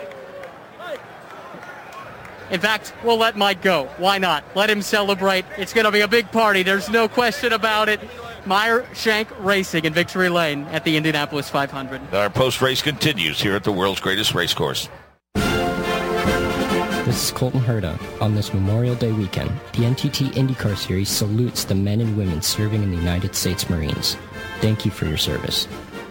In fact, we'll let Mike go. Why not? Let him celebrate. It's going to be a big party. There's no question about it. Meyer Shank Racing in Victory Lane at the Indianapolis five hundred. Our post-race continues here at the world's greatest race course. This is Colton Herta. On this Memorial Day weekend, the N T T IndyCar Series salutes the men and women serving in the United States Marines. Thank you for your service.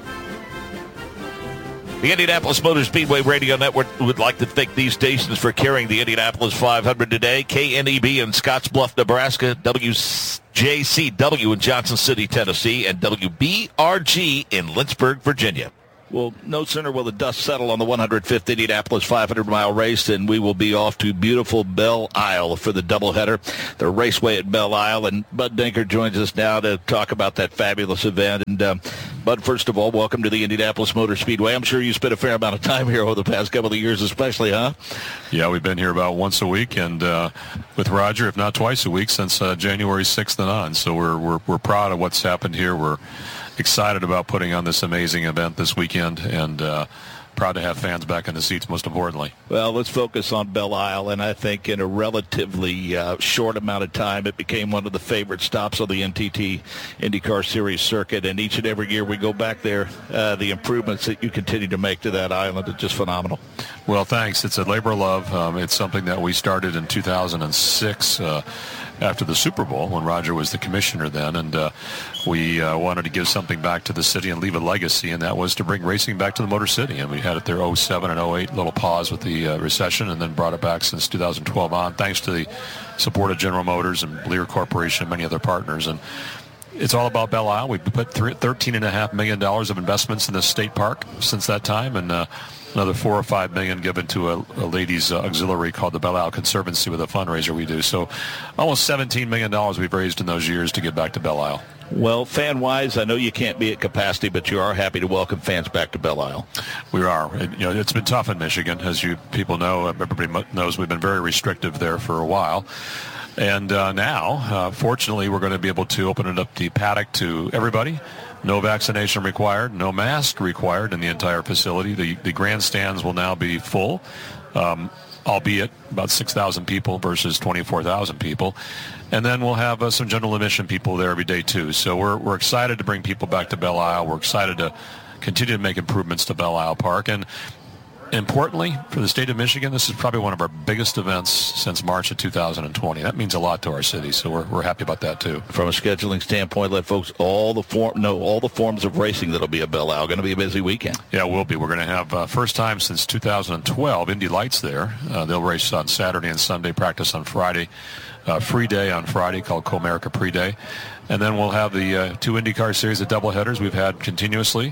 The Indianapolis Motor Speedway Radio Network would like to thank these stations for carrying the Indianapolis five hundred today. K N E B in Scottsbluff, Nebraska, W J C W in Johnson City, Tennessee, and W B R G in Lynchburg, Virginia. Well, no sooner will the dust settle on the one hundred fifth Indianapolis five hundred mile race than we will be off to beautiful Belle Isle for the doubleheader, the raceway at Belle Isle. And Bud Denker joins us now to talk about that fabulous event. And, um, Bud, first of all, welcome to the Indianapolis Motor Speedway. I'm sure you spent a fair amount of time here over the past couple of years especially, huh? Yeah, we've been here about once a week, and uh, with Roger, if not twice a week, since uh, January sixth and on. So we're, we're, we're proud of what's happened here. We're excited about putting on this amazing event this weekend, and uh, proud to have fans back in the seats, most importantly. Well, let's focus on Belle Isle, and I think in a relatively uh, short amount of time, it became one of the favorite stops on the N T T IndyCar Series circuit, and each and every year we go back there, uh, the improvements that you continue to make to that island are just phenomenal. Well, thanks. It's a labor of love. Um, it's something that we started in two thousand six uh, after the Super Bowl when Roger was the commissioner then, and uh, we uh, wanted to give something back to the city and leave a legacy, and that was to bring racing back to the Motor City. And we had it there oh seven and oh eight, little pause with the uh, recession, and then brought it back since two thousand twelve on, thanks to the support of General Motors and Lear Corporation and many other partners. And it's all about Belle Isle. We've put thirteen point five million dollars of investments in this state park since that time, and uh, another four or five million given to a, a ladies' uh, auxiliary called the Belle Isle Conservancy with a fundraiser we do. So almost seventeen million dollars we've raised in those years to get back to Belle Isle. Well, fan-wise, I know you can't be at capacity, but you are happy to welcome fans back to Belle Isle. We are. It, you know, it's been tough in Michigan, as you people know. Everybody knows we've been very restrictive there for a while. And uh, now, uh, fortunately, we're going to be able to open it up the paddock to everybody. No vaccination required, no mask required in the entire facility. The, the grandstands will now be full, um, albeit about six thousand people versus twenty-four thousand people. And then we'll have uh, some general admission people there every day, too. So we're, we're excited to bring people back to Belle Isle. We're excited to continue to make improvements to Belle Isle Park. And importantly, for the state of Michigan, this is probably one of our biggest events since March of two thousand twenty. That means a lot to our city, so we're we're happy about that too. From a scheduling standpoint, let folks all the form know all the forms of racing that'll be at Belle Isle. Going to be a busy weekend. Yeah, we'll be. We're going to have uh, first time since two thousand twelve Indy Lights there. Uh, they'll race on Saturday and Sunday, practice on Friday. Uh, free day on Friday called Comerica Pre-Day. And then we'll have the uh, two IndyCar Series of doubleheaders we've had continuously,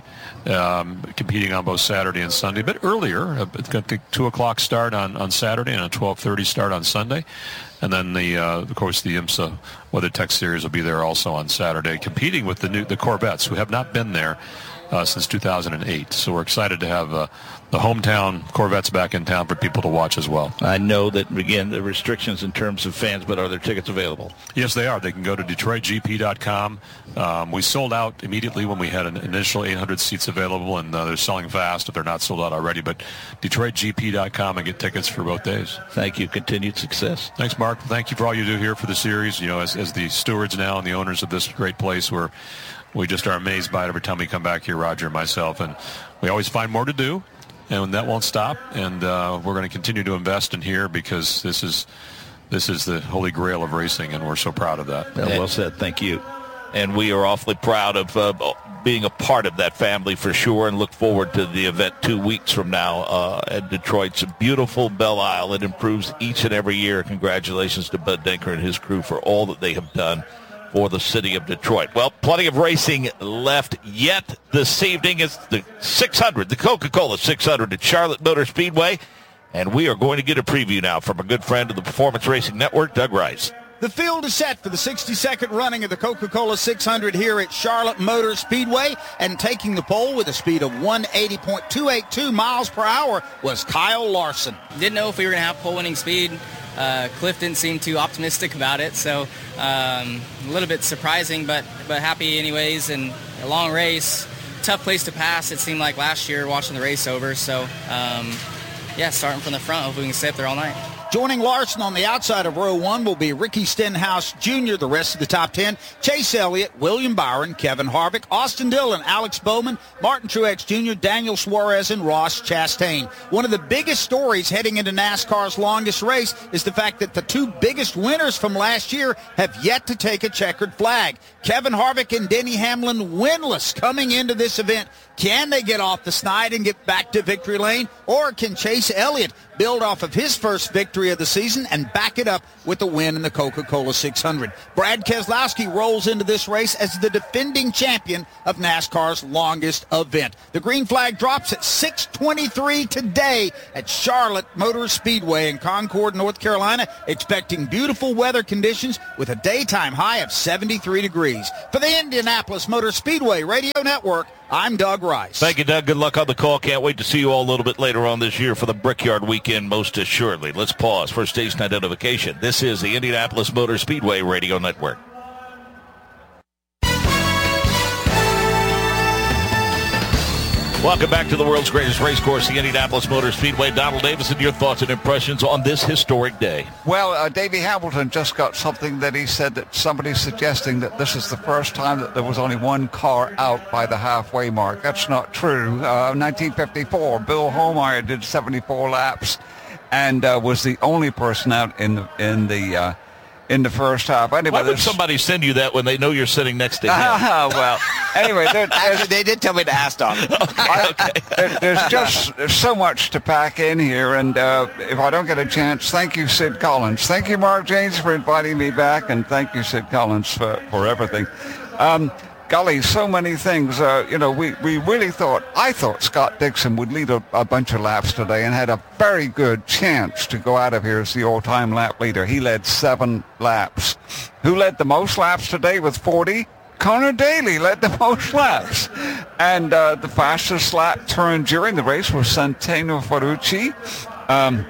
um, competing on both Saturday and Sunday. But earlier, uh, it's got the two o'clock start on, on Saturday and a twelve thirty start on Sunday. And then, the uh, of course, the IMSA WeatherTech Series will be there also on Saturday, competing with the new the Corvettes, who have not been there uh, since two thousand eight. So we're excited to have uh, the hometown Corvettes back in town for people to watch as well. I know that, again, the restrictions in terms of fans, but are there tickets available? Yes, they are. They can go to Detroit G P dot com. Um, we sold out immediately when we had an initial eight hundred seats available, and uh, they're selling fast if they're not sold out already. But Detroit G P dot com and get tickets for both days. Thank you. Continued success. Thanks, Mark. Thank you for all you do here for the series. You know, as, as the stewards now and the owners of this great place, we're, we just are amazed by it every time we come back here, Roger and myself. And we always find more to do. And that won't stop, and uh, we're going to continue to invest in here because this is this is the holy grail of racing, and we're so proud of that. Yeah, well said. Thank you. And we are awfully proud of uh, being a part of that family for sure, and look forward to the event two weeks from now uh, at Detroit's beautiful Belle Isle. It improves each and every year. Congratulations to Bud Denker and his crew for all that they have done for the city of Detroit. Well, plenty of racing left yet this evening. It's the six hundred, the Coca-Cola six hundred at Charlotte Motor Speedway. And we are going to get a preview now from a good friend of the Performance Racing Network, Doug Rice. The field is set for the sixty-second running of the Coca-Cola six hundred here at Charlotte Motor Speedway, and taking the pole with a speed of one eighty point two eight two miles per hour was Kyle Larson. Didn't know if we were going to have pole-winning speed. Uh, Cliff didn't seem too optimistic about it, so um, a little bit surprising, but, but happy anyways, and a long race. Tough place to pass, it seemed like last year watching the race over, so um, yeah, starting from the front, hopefully we can stay up there all night. Joining Larson on the outside of row one will be Ricky Stenhouse Junior The rest of the top ten, Chase Elliott, William Byron, Kevin Harvick, Austin Dillon, Alex Bowman, Martin Truex Junior, Daniel Suarez, and Ross Chastain. One of the biggest stories heading into NASCAR's longest race is the fact that the two biggest winners from last year have yet to take a checkered flag. Kevin Harvick and Denny Hamlin winless coming into this event. Can they get off the snide and get back to victory lane? Or can Chase Elliott build off of his first victory of the season and back it up with the win in the Coca-Cola six hundred? Brad Keselowski rolls into this race as the defending champion of NASCAR's longest event. The green flag drops at six twenty-three today at Charlotte Motor Speedway in Concord, North Carolina, expecting beautiful weather conditions with a daytime high of seventy-three degrees. For the Indianapolis Motor Speedway Radio Network, I'm Doug Rice. Thank you, Doug. Good luck on the call. Can't wait to see you all a little bit later on this year for the Brickyard Weekend, most assuredly. Let's pause for station identification. This is the Indianapolis Motor Speedway Radio Network. Welcome back to the world's greatest race course, the Indianapolis Motor Speedway. Donald Davison, your thoughts and impressions on this historic day. Well, uh, Davey Hamilton just got something that he said that somebody's suggesting that this is the first time that there was only one car out by the halfway mark. That's not true. Uh, nineteen fifty-four, Bill Homeyer did seventy-four laps and uh, was the only person out in the, in the uh, in the first half. Anyway, why would somebody send you that when they know you're sitting next to him? Uh, well, anyway, there, actually, they did tell me to ask Don. Okay, okay. There, there's just there's so much to pack in here, and uh, if I don't get a chance, thank you, Sid Collins. Thank you, Mark James, for inviting me back, and thank you, Sid Collins, for, for everything. Um, golly, so many things. Uh, you know, we, we really thought, I thought Scott Dixon would lead a, a bunch of laps today and had a very good chance to go out of here as the all-time lap leader. He led seven laps. Who led the most laps today with forty? Connor Daly led the most laps. And uh, the fastest lap turn during the race was Santino Ferrucci. Um,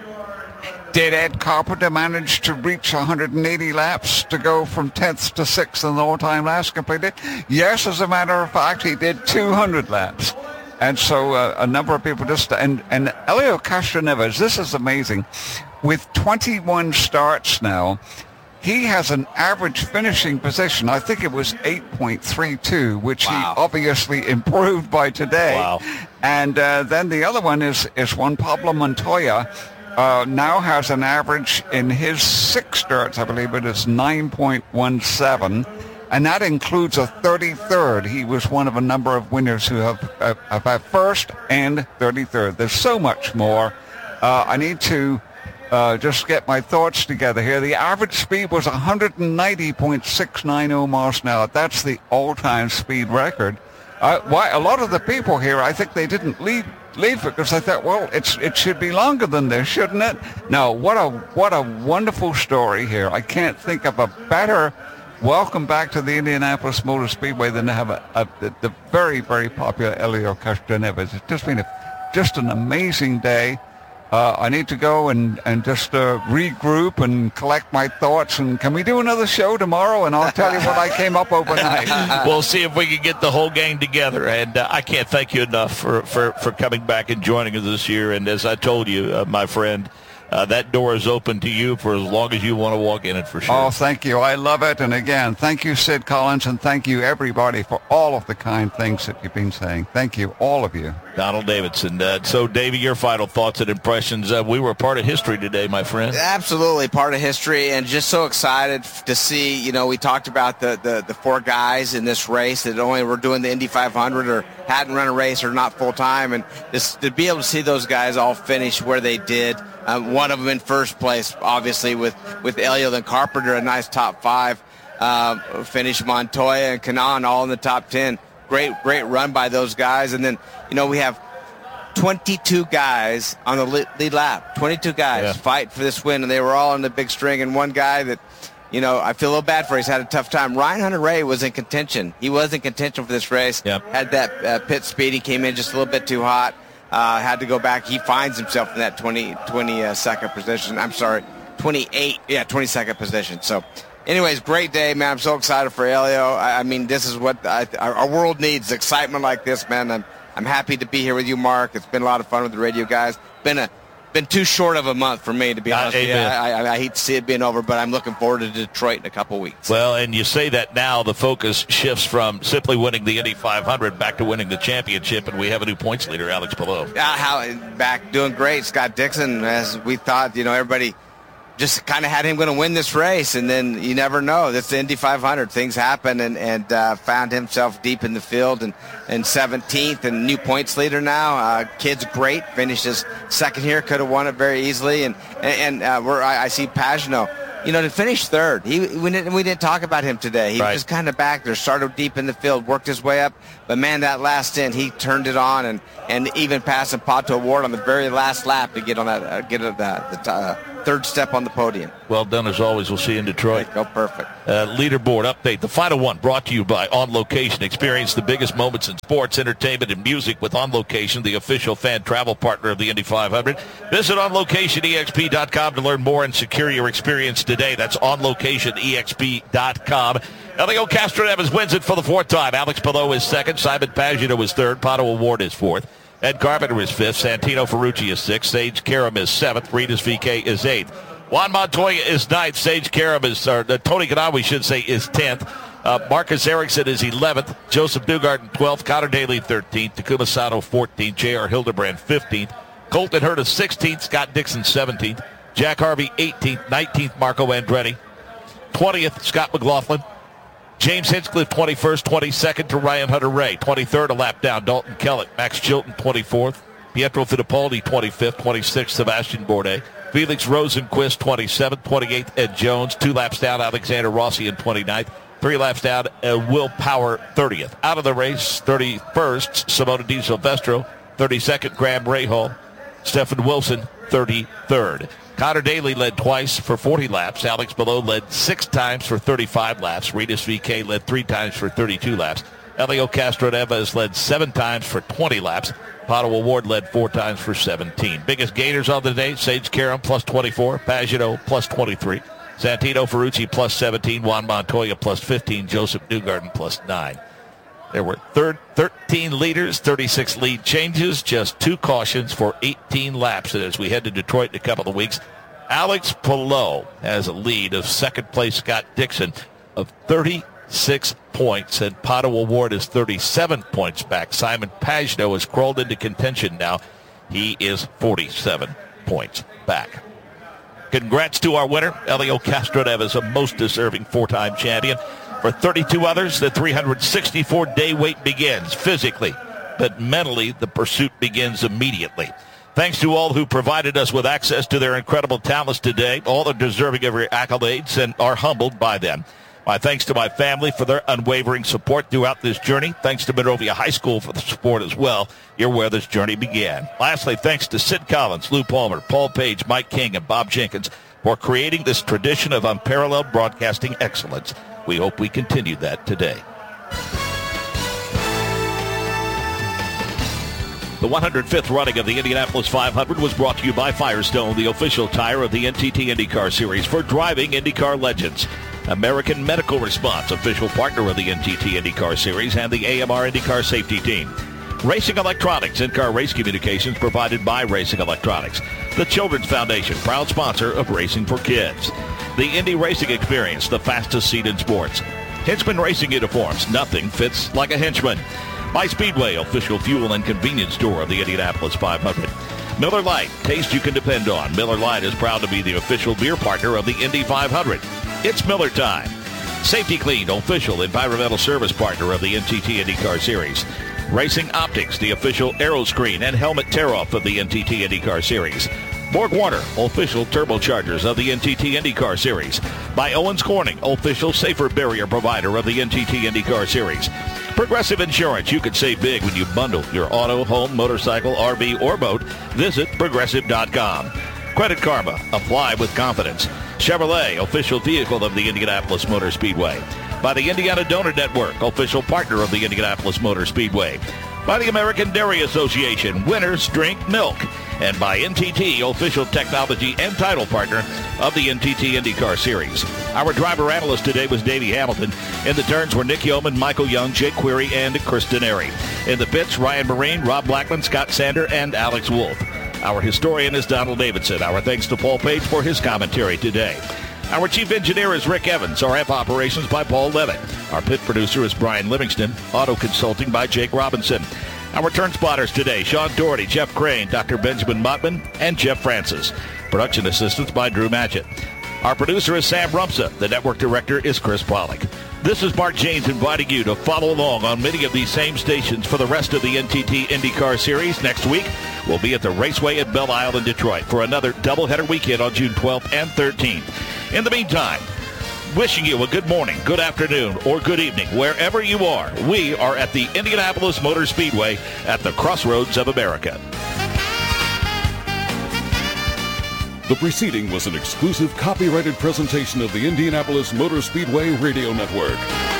Did Ed Carpenter manage to reach one hundred eighty laps to go from tenth to sixth in the all-time laps completed? Yes, as a matter of fact, he did two hundred laps. And so uh, a number of people just... And, and Helio Castroneves, this is amazing. With twenty-one starts now, he has an average finishing position. I think it was eight point three two, which wow. he obviously improved by today. Wow. And uh, then the other one is, is Juan Pablo Montoya, Uh, now has an average in his six starts, I believe it is nine point one seven, and that includes a thirty-third. He was one of a number of winners who have, uh, have had first and thirty-third. There's so much more. Uh, I need to uh, just get my thoughts together here. The average speed was one ninety point six nine zero miles an hour. That's the all-time speed record. Uh, why a lot of the people here, I think they didn't lead leave it because I thought, well, it's it should be longer than this, shouldn't it? No, what a what a wonderful story here. I can't think of a better welcome back to the Indianapolis Motor Speedway than to have a, a the, the very very popular Helio Castroneves. It's just been a, just an amazing day. Uh, I need to go and, and just uh, regroup and collect my thoughts. And can we do another show tomorrow? And I'll tell you what I came up overnight. We'll see if we can get the whole gang together. And uh, I can't thank you enough for, for, for coming back and joining us this year. And as I told you, uh, my friend, uh, that door is open to you for as long as you want to walk in it for sure. Oh, thank you. I love it. And again, thank you, Sid Collins, and thank you, everybody, for all of the kind things that you've been saying. Thank you, all of you. Donald Davidson. Uh, so, Davey, your final thoughts and impressions. Uh, we were part of history today, my friend. Absolutely part of history, and just so excited to see, you know, we talked about the, the, the four guys in this race that only were doing the Indy five hundred or hadn't run a race or not full-time, and just to be able to see those guys all finish where they did. Um, one of them in first place, obviously, with, with Elliott and Carpenter, a nice top five. Uh, finish Montoya and Kanaan all in the top ten. Great, great run by those guys. And then, you know, we have twenty-two guys on the lead lap. twenty-two guys yeah. fight for this win, and they were all in the big string. And one guy that you know, I feel a little bad for him. He's had a tough time. Ryan Hunter-Reay was in contention. He was in contention for this race. Yep. Had that uh, pit speed. He came in just a little bit too hot. Uh, had to go back. He finds himself in that twenty, twenty uh, second position. I'm sorry, twenty-eight. Yeah, twenty-second position. So, anyways, great day, man. I'm so excited for Elio. I, I mean, this is what I, our, our world needs, excitement like this, man. I'm, I'm happy to be here with you, Mark. It's been a lot of fun with the radio guys. Been a Been too short of a month for me, to be honest with you. I, I, I hate to see it being over, but I'm looking forward to Detroit in a couple weeks. Well, and you say that now the focus shifts from simply winning the Indy five hundred back to winning the championship, and we have a new points leader, Alex Palou. Uh, how back doing great, Scott Dixon, as we thought. You know, everybody just kind of had him going to win this race, and then you never know. That's the Indy five hundred. Things happen, and, and uh, found himself deep in the field and, and seventeenth and new points leader now. Uh, kid's great. Finished his second here. Could have won it very easily. And and uh, we're, I, I see Pagenaud, you know, to finish third. He we didn't, we didn't talk about him today. He right. was just kind of back there, started deep in the field, worked his way up. But, man, that last stint, he turned it on and, and even passing Pato Ward on the very last lap to get on that uh, get the, the uh, third step on the podium. Well done, as always. We'll see you in Detroit. Go perfect. Uh, leaderboard update. The final one brought to you by On Location. Experience the biggest moments in sports, entertainment, and music with On Location, the official fan travel partner of the Indy five hundred. Visit on location e x p dot com to learn more and secure your experience today. That's on location e x p dot com. Elio Castroneves wins it for the fourth time. Alex Palou is second. Simon Pagenaud is third. Pato Ward is fourth. Ed Carpenter is fifth. Santino Ferrucci is sixth. Sage Karam is seventh. Regis V K is eighth. Juan Montoya is ninth. Sage Karam is, or uh, Tony Kanaan, we should say, is tenth. Uh, Marcus Ericsson is eleventh. Joseph Newgarden twelfth. Connor Daly thirteenth. Takuma Sato fourteenth. J R Hildebrand fifteenth. Colton Hurta sixteenth. Scott Dixon seventeenth. Jack Harvey eighteenth. nineteenth. Marco Andretti. twentieth. Scott McLaughlin. James Hinchcliffe twenty-first, twenty-second to Ryan Hunter-Reay. twenty-third, a lap down, Dalton Kellett. Max Chilton twenty-fourth. Pietro Fittipaldi twenty-fifth, twenty-sixth, Sebastian Bourdais. Felix Rosenquist twenty-seventh, twenty-eighth, Ed Jones. Two laps down, Alexander Rossi in twenty-ninth. Three laps down, uh, Will Power thirtieth. Out of the race, thirty-first, Simona Di Silvestro. thirty-second, Graham Rahal. Stephen Wilson, thirty-third. Connor Daly led twice for forty laps. Alex Palou led six times for thirty-five laps. Regis V K led three times for thirty-two laps. Elio Castroneves led seven times for twenty laps. Pato Ward led four times for seventeen. Biggest gainers on the day, Sage Karam plus twenty-four, Pagenaud plus twenty-three, Santino Ferrucci plus seventeen, Juan Montoya plus fifteen, Joseph Newgarden plus nine. There were third, thirteen leaders, thirty-six lead changes, just two cautions for eighteen laps. And as we head to Detroit in a couple of weeks, Alex Palou has a lead of second place Scott Dixon of thirty-six points, and Pato Ward is thirty-seven points back. Simon Pagenaud has crawled into contention now. He is forty-seven points back. Congrats to our winner, Elio Castroneves, a most deserving four-time champion. For thirty-two others, the three hundred sixty-four day wait begins physically, but mentally the pursuit begins immediately. Thanks to all who provided us with access to their incredible talents today. All are deserving of your accolades and are humbled by them. My thanks to my family for their unwavering support throughout this journey. Thanks to Monrovia High School for the support as well. You're where this journey began. Lastly, thanks to Sid Collins, Lou Palmer, Paul Page, Mike King, and Bob Jenkins for creating this tradition of unparalleled broadcasting excellence. We hope we continue that today. The one hundred fifth running of the Indianapolis five hundred was brought to you by Firestone, the official tire of the N T T IndyCar Series for driving IndyCar legends. American Medical Response, official partner of the N T T IndyCar Series and the A M R IndyCar Safety Team. Racing Electronics, in-car race communications provided by Racing Electronics. The Children's Foundation, proud sponsor of Racing for Kids. The Indy Racing Experience, the fastest seat in sports. Hinchman Racing Uniforms, nothing fits like a henchman. My Speedway, official fuel and convenience store of the Indianapolis five hundred. Miller Lite, taste you can depend on. Miller Lite is proud to be the official beer partner of the Indy five hundred. It's Miller time. Safety Clean, official environmental service partner of the N T T IndyCar Series. Racing Optics, the official aero screen and helmet tear-off of the N T T IndyCar Series. Borg Warner, official turbochargers of the N T T IndyCar Series. By Owens Corning, official safer barrier provider of the N T T IndyCar Series. Progressive Insurance, you can save big when you bundle your auto, home, motorcycle, R V, or boat. Visit progressive dot com. Credit Karma, apply with confidence. Chevrolet, official vehicle of the Indianapolis Motor Speedway. By the Indiana Donor Network, official partner of the Indianapolis Motor Speedway. By the American Dairy Association, winners drink milk. And by N T T, official technology and title partner of the N T T IndyCar Series. Our driver analyst today was Davey Hamilton. In the turns were Nick Yeoman, Michael Young, Jake Query, and Chris Denary. In the pits, Ryan Marine, Rob Blackman, Scott Sander, and Alex Wolf. Our historian is Donald Davidson. Our thanks to Paul Page for his commentary today. Our chief engineer is Rick Evans. Our app operations by Paul Levitt. Our pit producer is Brian Livingston. Auto consulting by Jake Robinson. Our turn spotters today, Sean Doherty, Jeff Crane, Doctor Benjamin Mottman, and Jeff Francis. Production assistance by Drew Matchett. Our producer is Sam Rumsa. The network director is Chris Pollack. This is Mark James inviting you to follow along on many of these same stations for the rest of the N T T IndyCar Series. Next week, we'll be at the Raceway at Belle Isle in Detroit for another doubleheader weekend on June twelfth and thirteenth. In the meantime, wishing you a good morning, good afternoon, or good evening, wherever you are. We are at the Indianapolis Motor Speedway at the crossroads of America. The preceding was an exclusive copyrighted presentation of the Indianapolis Motor Speedway Radio Network.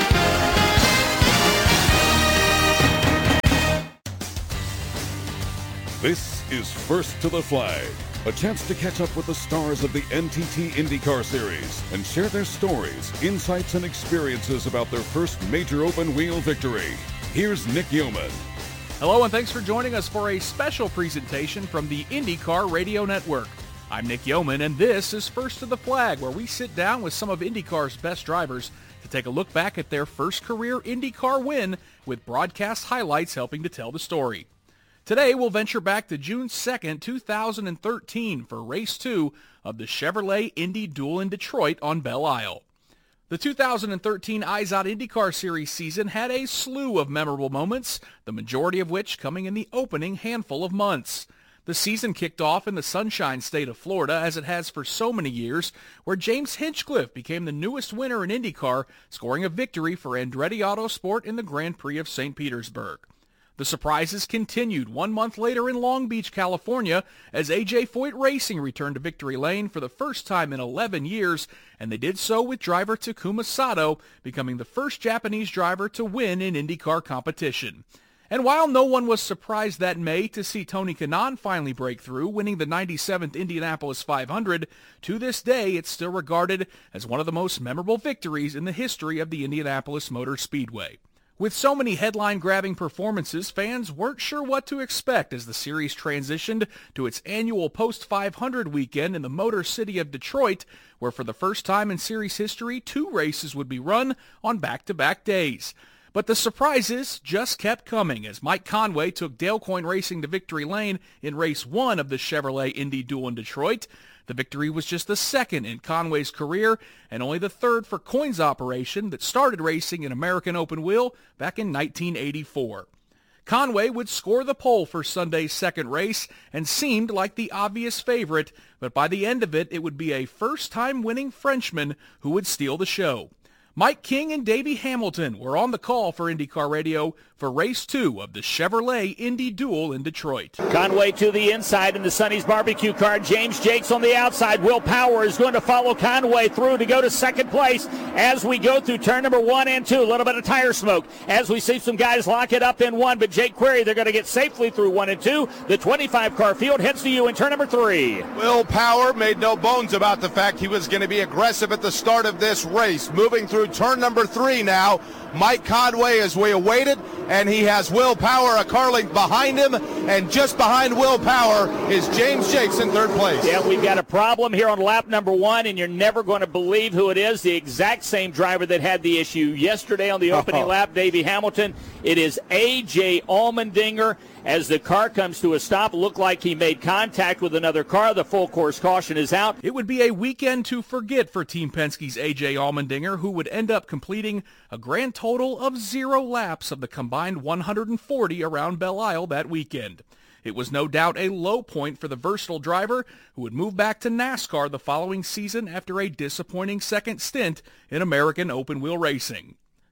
This is First to the Flag, a chance to catch up with the stars of the N T T IndyCar Series and share their stories, insights, and experiences about their first major open-wheel victory. Here's Nick Yeoman. Hello, and thanks for joining us for a special presentation from the IndyCar Radio Network. I'm Nick Yeoman, and this is First to the Flag, where we sit down with some of IndyCar's best drivers to take a look back at their first career IndyCar win with broadcast highlights helping to tell the story. Today, we'll venture back to June second, two thousand thirteen for Race two of the Chevrolet Indy Duel in Detroit on Belle Isle. The two thousand thirteen Eyes Out IndyCar Series season had a slew of memorable moments, the majority of which coming in the opening handful of months. The season kicked off in the Sunshine State of Florida, as it has for so many years, where James Hinchcliffe became the newest winner in IndyCar, scoring a victory for Andretti Autosport in the Grand Prix of Saint Petersburg. The surprises continued one month later in Long Beach, California, as A J Foyt Racing returned to victory lane for the first time in eleven years, and they did so with driver Takuma Sato becoming the first Japanese driver to win in IndyCar competition. And while no one was surprised that May to see Tony Kanaan finally break through, winning the ninety-seventh Indianapolis five hundred, to this day it's still regarded as one of the most memorable victories in the history of the Indianapolis Motor Speedway. With so many headline-grabbing performances, fans weren't sure what to expect as the series transitioned to its annual Post five hundred weekend in the Motor City of Detroit, where for the first time in series history, two races would be run on back-to-back days. But the surprises just kept coming as Mike Conway took Dale Coyne Racing to victory lane in Race one of the Chevrolet Indy Duel in Detroit. The victory was just the second in Conway's career and only the third for Coyne's operation that started racing in American Open Wheel back in nineteen eighty-four. Conway would score the pole for Sunday's second race and seemed like the obvious favorite, but by the end of it, it would be a first-time winning Frenchman who would steal the show. Mike King and Davey Hamilton were on the call for IndyCar Radio for Race two of the Chevrolet Indy Duel in Detroit. Conway to the inside in the Sonny's barbecue car. James Jakes on the outside. Will Power is going to follow Conway through to go to second place as we go through turn number one and two. A little bit of tire smoke as we see some guys lock it up in one, but Jake Query, they're going to get safely through one and two. The twenty-five car field heads to you in turn number three. Will Power made no bones about the fact he was going to be aggressive at the start of this race. Moving through turn number three now. Mike Conway as we awaited, and he has Will Power a car length behind him, and just behind Will Power is James Jakes in third place. Yeah, we've got a problem here on lap number one, and you're never going to believe who it is. The exact same driver that had the issue yesterday on the opening lap, Davey Hamilton. It is A J Allmendinger. As the car comes to a stop, looked like he made contact with another car. The full course caution is out. It would be a weekend to forget for Team Penske's A J Allmendinger, who would end up completing a grand total of zero laps of the combined one hundred forty around Belle Isle that weekend. It was no doubt a low point for the versatile driver, who would move back to NASCAR the following season after a disappointing second stint in American open-wheel racing.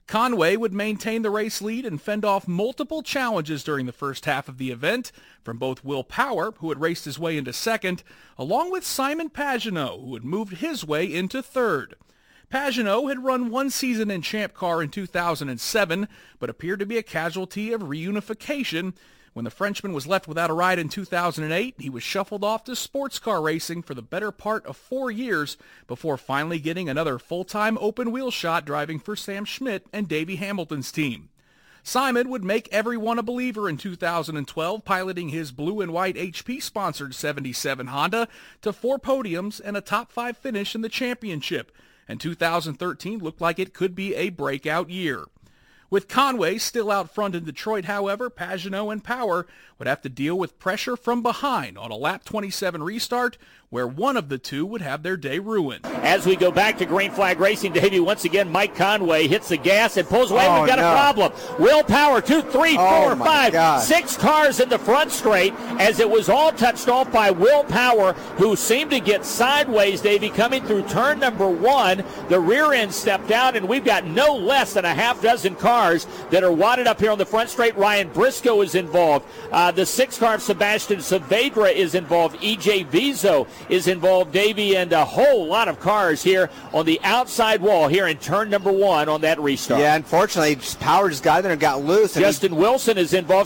Conway would maintain the race lead and fend off multiple challenges during the first half of the event from both Will Power, who had raced his way into second, along with Simon Pagenaud, who had moved his way into third. Pagenaud had run one season in Champ Car in two thousand seven, but appeared to be a casualty of reunification. When the Frenchman was left without a ride in two thousand eight, he was shuffled off to sports car racing for the better part of four years before finally getting another full-time open-wheel shot driving for Sam Schmidt and Davey Hamilton's team. Simon would make everyone a believer in two thousand twelve, piloting his blue and white H P-sponsored seventy-seven Honda to four podiums and a top five finish in the championship, and two thousand thirteen looked like it could be a breakout year. With Conway still out front in Detroit, however, Pagenaud and Power would have to deal with pressure from behind on a lap twenty-seven restart, where one of the two would have their day ruined. As we go back to Green Flag Racing, Davey, once again, Mike Conway hits the gas and pulls away. Oh, We've got no. a problem. Will Power, two, three, Oh, four, my five, God. six cars in the front straight, as it was all touched off by Will Power, who seemed to get sideways, Davey, coming through turn number one. The rear end stepped out, and we've got no less than a half dozen cars that are wadded up here on the front straight. Ryan Briscoe is involved. Uh, the six car of Sebastian Saavedra is involved. E J Vizo is involved, Davey, and a whole lot of cars here on the outside wall here in turn number one on that restart. Yeah, unfortunately, Power just got there and got loose. And Justin he, Wilson is involved.